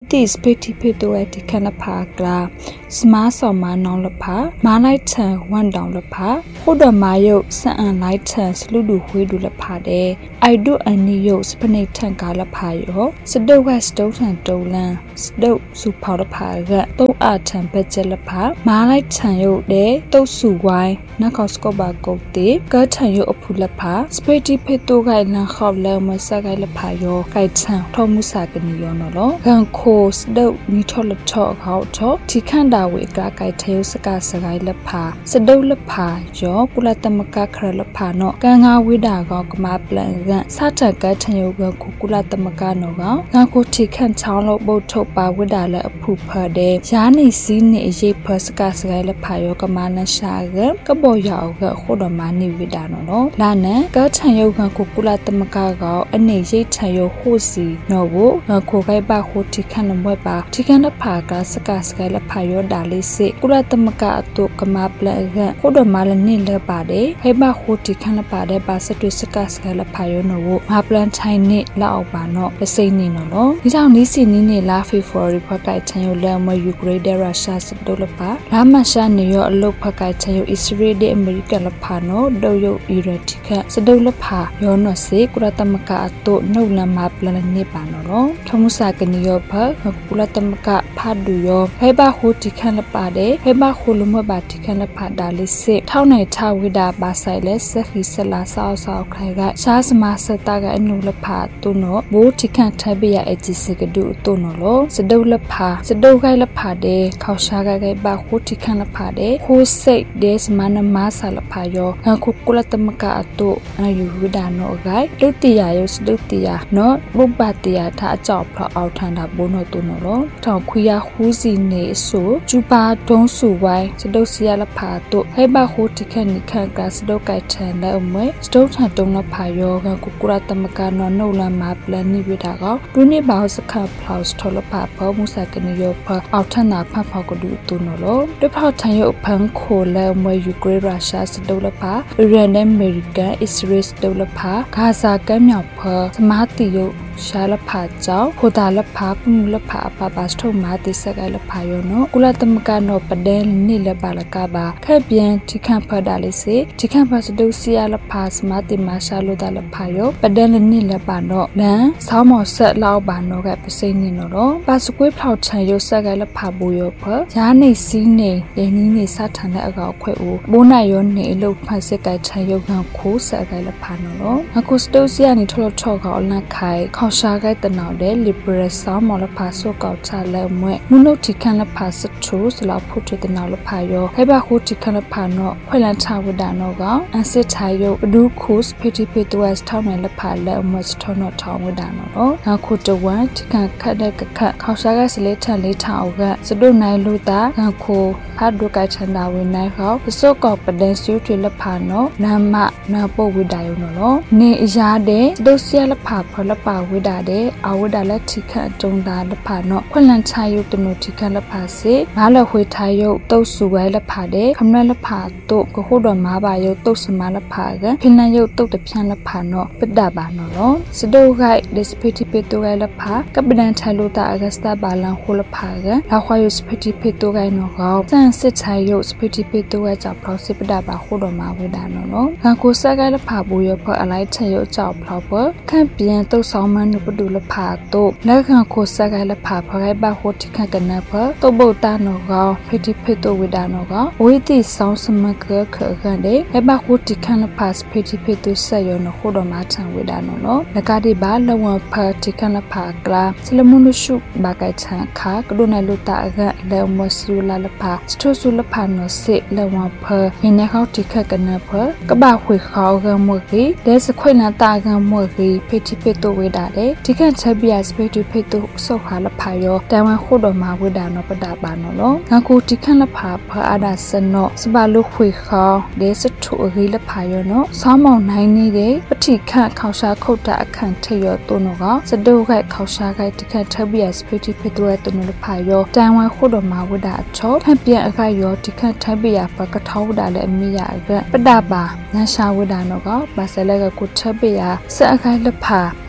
ติสเปติเพตัวที่คันละพากลาสมาสอมานองละพามาไลเชนวันดองละพาโคดมาโยสะอันไลเชนสลุดูหวยดูละพาเดไอดูอันนิโยสปเนทังกาละพาโยสะดวสตูทันโตลันสะดวสุพาวละพากะโตอาทันเปเจละพามาไลเชนโยเดโตสุไวนักสกบาโกติกะทันโยอพุละพาสเปติเพตัวไกลันขอบเลมสะไกละพาโยไกชันทอมุสากนิโยนอลกันโคสดวนิทอละทอเขาทอที่ขันดาเวกาไกเทวสกาสไกละพาสะดวละพาโยกุลตมกะครละพาโนกังาวิดากอกมาปลังกะสาตกะทันโยกันกุลตมกะโนกะกันโคที่ขันชาวโลบทปาวิดาละอภูพเดยานิสีนิเยเพสกาสไกละพาโยกมานันชากะกบอยาวกะโคดมานิวิดาโนโนลานะกะทันโยกันกุลตมกะกะอเนเยทันโยโคสีโนโวโคไกบาโคที่ขันนมวยปาที่ขันละพากะสกาสไกละพาโยดาลิสิกุลตมกะตุกมาปลังกะโคดมาลนิเลปาเดให้บาโคที่ขันละปาเดบาสตุสกาสไกละพาโยโนโวมาปลังไทนิลาออกบาโนเปเซนิโนโลนี่ကြောင့်นี้สินี้นี่ลาฟีฟอรีพไกทันโยเลมยูเครนเดรัสชาสดลปาลามาชานิโยอโลพไกทันโยอิสราเอลเดอเมริกันละพาโนโดโยอิรัติกะสดลพาโยโนเซกุลตมกะตุโนลามาปลังนิปาโนโลทมุสากนิโยพะกุลตมกะพาดูโยให้บาโคที่ขันละปาเดให้บาโคลุมบาที่ขันละพาดาลิเซเท่าไหนทาวิดาบาไซเลสฮิสลาซาวซาวใครกะชาสมาสตากะอนุละพาตุโนบูที่ขันทเบียเอจิสกดูตุโนโลสดลพาสดไกละพาเดเขาชากะไกบาโคที่ขันละพาเดโคเซเดสมานมาสาละพาโยงคุกุลตมกะตุอายุวิดาโนไกลุติยาโยสดุติยาโนบุบาติยาทาจอบเพราะเอาทันดาโบโนตุโนโลทองคุยาฮูซีเนสูจูบาดงสูไวสดเสียละพาตุให้บาโคที่ขันนิขันกาสดไกแทนและอมวยสดทันตรงละพาโยงคุกุลตมกะนโนลามาปลานิวิดาก็ดูนี่บาวสคาพลาวสทลพาเพมุสากนิโยเพเอาทันนาพาพากดูตุโนโลด้วยเพราะทันโยพังโคและอมวยยูเครนรัสเซียสดละพาอิรันอเมริกาอิสราเอลสดละพากาซาแกมยาเพสมาติโยชาลพาเจ้าโคดาลพาปมุลพาปาบาสโตมาติสกายลพาโยโนกุลตมกาโนปเดนนิเลบาลกาบาแค่เบียนที่ขันพดาลิเซที่ขันพาสดุเสียลพาสมาติมาชาโลดาลพาโยปเดนนิเลบาโนและสาวหมอเสลาวบาโนกับเปเซนิโนโรปาสกุยพลาวชัยโยสกายลพาบุโยเพยาในซีเนเดนีนี่ซาทันและอกาควยอูบูนายโยเนโลพาสกายชัยโยงังคูสกายลพาโนโรฮักุสตุเสียนี่ทลทอกาอลนาไคเขาชาตนาเดลิเบรซามอลพาโซกาวชาเลมวยมุโนทิคันละพาสทูสลาพุทธตนาลพายโยให้บาคูทิคันละพาโนခွေလန်ချဝဒနောကအန်စစ်ထိုင်ယုဘဒုခုစဖတီပေတိုက်ထောင်းနယ်လဖာလဲအမစထောင်းထောင်းဝဒနောငါခုတဝမ်ထိကန်ခတ်တဲ့ကခတ်ခေါရှာကစလေထန်လေးထောင်းကစဒုနိုင်လူတာငါခိုဖတ်ဒုကချန်တာဝနိုင်ခေါပစောကောပဒန်စီထွေလဖာနောနာမနာပုတ်ဝဒယုနောနေအရာတဲ့ဒုစီယလဖာဖလပါဝဒတဲ့အဝဒလက်ထိခတ်တုံတာလဖာနောခွလန်ချယုတနုထိခတ်လဖာစေငါလခွေထိုင်ယုတုတ်စုဝဲလဖာတဲ့ခမနလဖာတုကခုတော်မာပါယုတုတ်စမလဖာကဖိနယုတုတ်တဖြန်လဖာနောပဒဘာနောစဒုဂိုက်ဒစပတိပေတိုဂိုင်လဖာကပဒန်ထိုင်လို့တာအဂစတာဘာလန်ခိုလဖာကလာခွာယုစပတိပေတိုဂိုင်နောကောစန်စစ်ထိုင်ယုစပတိပေတိုဂိုင်ကြောင့်ဖလောစပဒဘာခုတော်မာဝဒနောငါကိုစဂိုင်လဖာဘူယဖအလိုက်ချေယုကြောင့်ဖလောပခန့်ပြန်တုတ်ဆောင်မနုပဒုလဖာတုလက်ခံကိုစဂိုင်လဖာဖခိုင်ဘာခိုတိခန့်ကနဖတုတ်ဗုဒ္ဓနောကောဖိတိဖေတိုဝဒနောကောဝိတိဆောင်စမကခကန်တဲ့ဟဲဘာခိုတိခန့်လဖာစဖိတိဖေတိုဆက်ယောနခုတော်မာချံဝဒနောလကတိဘာလဝဖတိခန့်လဖာကလာစလမုနရှုဘာကိုင်ချံခါကဒုနယ်လူတာအကလေမဆူလာလဖာစထိုဆူလဖာနောစေလဝဖဟင်းနေခေါတိခန့်ကနဖကဘာခွေခေါကမွေကြီးဒဲစခွေနာတာကမွေကြီးဖိတိဖေတိုဝဒတဲ့တိခန့်ချက်ပြစဖိတိဖေတိုဆောက်ခါလဖာယောတန်ဝခုတော်မာဝဒနောပဒဘာနောငါကိုတိခန့်လဖာဖအာဒါစနောစဘာလုခွေခေါဒဲစထုအကြီးလဖာယောနောဆောင်းမောင်နိုင်နေတဲ့ပတိခန့်ခေါရှာခုတ်တာအခန့်ထေယောတုနောကစဒုဂိုက်ခေါရှာဂိုက်တိခန့်ချက်ပြစဖိတိဖေတိုရတုနောလဖာယောတန်ဝခုတော်မာဝဒအချောထပ်ပြန်အခါယောတိခန့်ထပ်ပြပကထောဝဒလည်းအမိယအကပဒဘာနန်ရှာဝဒနောကဘာဆလကကိုထပ်ပြစအခါလဖာနန်စိတ်လ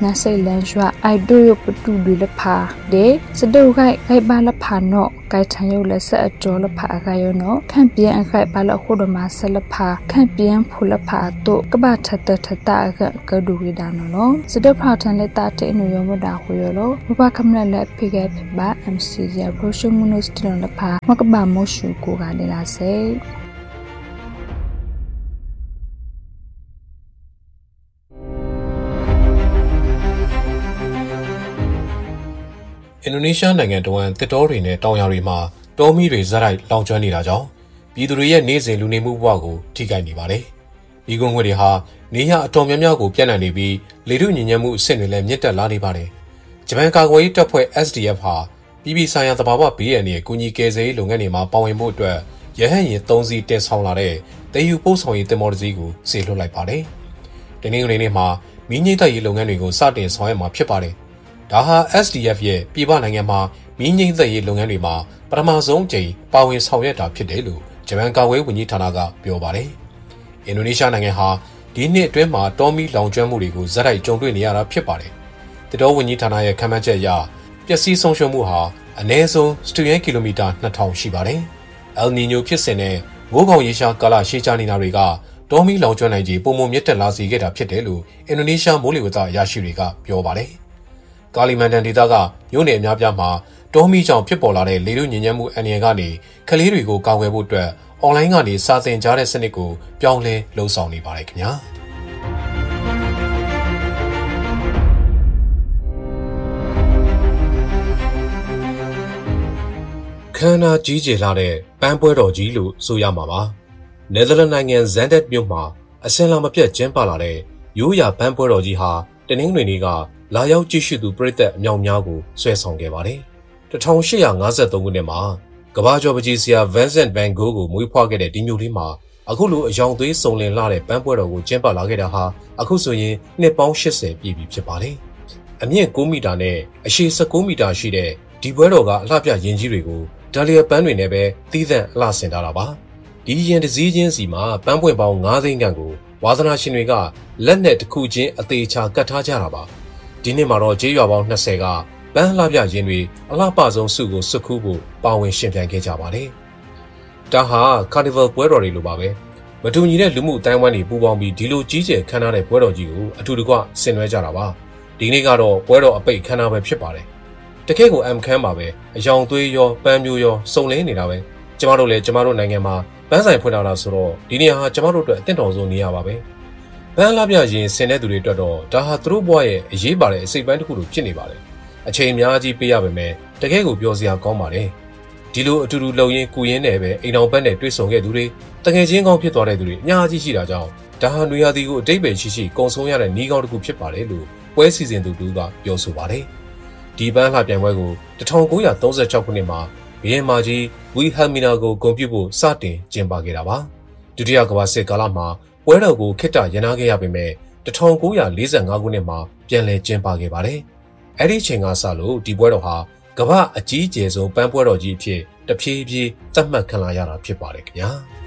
န်ရွာအိုက်ဒိုယပတူလူလဖာဒေစဒုခိုင်ခိုင်ဘာလဖာနော့ကိုင်ထန်ယုလက်ဆက်အတော်လဖာအကယောနောခန့်ပြန်အခိုင်ဘာလခုဒမဆလဖာခန့်ပြန်ဖူလဖာတို့ကပထတထတကဒူဝိဒါနောစဒဖောက်ထန်လက်တာတေနုယောမဒါခွေယောလောဘကမလလက်ဖိကဲဘာ MCG ပရိုရှမုနိုစတလလဖာမကဘာမောရှုကိုကလေလာစေအင်ဒိုနီးရှားနိုင်ငံတဝန်းတစ်တောတွေနဲ့တောင်ယာတွေမှာတောမီတွေဇက်တိုက်လောင်ကျွမ်းနေတာကြောင့်ပြည်သူတွေရဲ့နေ့စဉ်လူနေမှုဘဝကိုထိခိုက်နေပါတယ်။ဒီကုန်းခွေတွေဟာနေရအတော်များများကိုပြန့်နှံ့နေပြီးလေထုညဉ့်ညံ့မှုအဆင့်တွေလည်းမြင့်တက်လာနေပါတယ်။ဂျပန်ကာကွယ်ရေးတပ်ဖွဲ့ SDF ဟာပြည်ပဆိုင်ရာသဘာဝဘေးအန္တရာယ်ကူညီကယ်ဆယ်ရေးလုပ်ငန်းတွေမှာပါဝင်ဖို့အတွက်ရဟတ်ယာဉ်3စီးတင်ဆောင်လာတဲ့တည်ယူပို့ဆောင်ရေးသင်္ဘောတစ်စီးကိုစေလွှတ်လိုက်ပါတယ်။ဒီနေ့နေ့မှာမီးငြိမ်းသတ်ရေးလုပ်ငန်းတွေကိုစတင်ဆောင်ရွက်မှာဖြစ်ပါတယ်။ဒါဟာ SDF ရဲ့ပြည်ပနိုင်ငံမှာမီးငြိမ်းသတ်ရေးလုပ်ငန်းတွေမှာပထမဆုံးအကြိမ်ပါဝင်ဆောင်ရွက်တာဖြစ်တယ်လို့ဂျပန်ကာကွယ်ရေးဝန်ကြီးဌာနကပြောပါတယ်။အင်ဒိုနီးရှားနိုင်ငံဟာဒီနှစ်အတွင်းမှာတောမီလောင်ကျွမ်းမှုတွေကိုဇက်တိုက်ကြုံတွေ့နေရတာဖြစ်ပါတယ်။တတော်ဝန်ကြီးဌာနရဲ့ခန့်မှန်းချက်အရပျက်စီးဆုံးရှုံးမှုဟာအနည်းဆုံးစတုရန်ကီလိုမီတာ2000ရှိပါတယ်။ El Niño ဖြစ်စဉ်နဲ့မိုးခေါင်ရေရှားကာလရှေ့ကျနေတာတွေကတောမီလောင်ကျွမ်းနိုင်ခြေပုံမှန်မြင့်တက်လာစေခဲ့တာဖြစ်တယ်လို့အင်ဒိုနီးရှားမိုးလေဝသအရာရှိတွေကပြောပါတယ်။ကာလီမန်တန်ဒေသကမြို့နယ်အများပြားမှာတောမီကြောင့်ဖြစ်ပေါ်လာတဲ့လေထုညဉ့်ညံ့မှုအန္တရာယ်ကနေကလေးတွေကိုကာကွယ်ဖို့အတွက်အွန်လိုင်းကနေစာသင်ကြားတဲ့စနစ်ကိုပြောင်းလဲလှုံ့ဆော်နေပါတယ်ခင်ဗျာခမ်းနားကြီးကျယ်လာတဲ့ပန်းပွဲတော်ကြီးလို့ဆိုရမှာပါနယ်သာလန်နိုင်ငံဇန်ဒက်မြို့မှာအစင်လာမပြတ်ကျင်းပလာတဲ့ရိုးရာပန်းပွဲတော်ကြီးဟာတနင်္ဂနွေနေ့ကလာရောက်ကြည့်ရှုသူပရိသတ်အမြောက်များကိုဆွဲဆောင်ခဲ့ပါတယ်1853ခုနှစ်မှာကမ္ဘာကျော်ပကြီးဆရာ Vincent van Gogh ကိုမွေးဖွားခဲ့တဲ့ဒီမြို့လေးမှာအခုလိုအယောင်သွေးစုံလင်လာတဲ့ပန်းပွဲတော်ကိုကျင်းပလာခဲ့တာဟာအခုဆိုရင်နှစ်ပေါင်း80ပြည့်ပြီဖြစ်ပါတယ်။အမြင့်9မီတာနဲ့အရှည်19မီတာရှိတဲ့ဒီပွဲတော်ကအလှပြယဉ်ကြီးတွေကိုဒါလီယာပန်းတွေနဲ့ပဲသီးသန့်အလှဆင်ထားတာပါ။ဒီယဉ်တစ်စည်းချင်းစီမှာပန်းပွင့်ပေါင်း9သိန်းခန့်ကိုဝါသနာရှင်တွေကလက်နဲ့တစ်ခုချင်းအသေးချာကတ်ထားကြတာပါ။ဒီနှစ်မှာတော့ကျေးရွာပေါင်း20ကပန်းလှပြရင်တွေအလှပဆုံးစုကိုစွတ်ခူးဖို့ပါဝင်ရှင်ပြိုင်ခဲ့ကြပါတယ်။ဒါဟာကာနီဗယ်ပွဲတော်တွေလိုပါပဲ။မတူညီတဲ့လူမှုအတိုင်းအဝိုင်းတွေပူးပေါင်းပြီးဒီလိုကြီးကျယ်ခမ်းနားတဲ့ပွဲတော်ကြီးကိုအထူးတကွဆင်နွှဲကြတာပါ။ဒီနေ့ကတော့ပွဲတော်အပိတ်ခမ်းနားပဲဖြစ်ပါတယ်။တကယ့်ကိုခမ်းပါပဲ။အယောင်သွေးရောပန်းမျိုးရောစုံလင်းနေတာပဲ။ကျမတို့လည်းကျမတို့နိုင်ငံမှာပန်းဆိုင်ဖွင့်လာတာဆိုတော့ဒီနေရာဟာကျမတို့အတွက်အသင့်တော်ဆုံးနေရာပါပဲ။ပန်းလှပြရင်ဆင်တဲ့သူတွေအတွက်တော့ဒါဟာသူတို့ဘဝရဲ့အရေးပါတဲ့အစိတ်ပိုင်းတစ်ခုလိုဖြစ်နေပါတယ်။အချိန်အများကြီးပေးရပါမယ်တကယ်ကိုပြောစရာကောင်းပါတယ်ဒီလိုအတူတူလုံရင်းကူရင်းနဲ့ပဲအိမ်တော်ဘက်နဲ့တွေ့ဆုံခဲ့သူတွေတကယ်ချင်းကောင်းဖြစ်သွားတဲ့သူတွေအများကြီးရှိတာကြောင့်ဒါဟာနွေရာသီကိုအတိတ်ပဲရှိကုံဆုံးရတဲ့နှီးကောင်းတစ်ခုဖြစ်ပါတယ်လို့ပွဲစီစဉ်သူတို့ကပြောဆိုပါတယ်ဒီပန်းလှပြန်ပွဲကို1936ခုနှစ်မှာဘီယင်မာကြီးဝီဟယ်မီနာကိုဂုဏ်ပြုဖို့စတင်ကျင်းပခဲ့တာပါဒုတိယကမ္ဘာစစ်ကာလမှာပွဲတော်ကိုခေတ္တရန်နာခဲ့ရပေမဲ့1945ခုနှစ်မှာပြန်လည်ကျင်းပခဲ့ပါတယ်အဲ့ဒီချိန်ကစလို့ဒီပွဲတော်ဟာကမ္ဘာအကြီးအကျယ်ဆုံးပန်းပွဲတော်ကြီးအဖြစ်တဖြည်းဖြည်းသတ်မှတ်ခံလာရတာဖြစ်ပါတယ်ခင်ဗျာ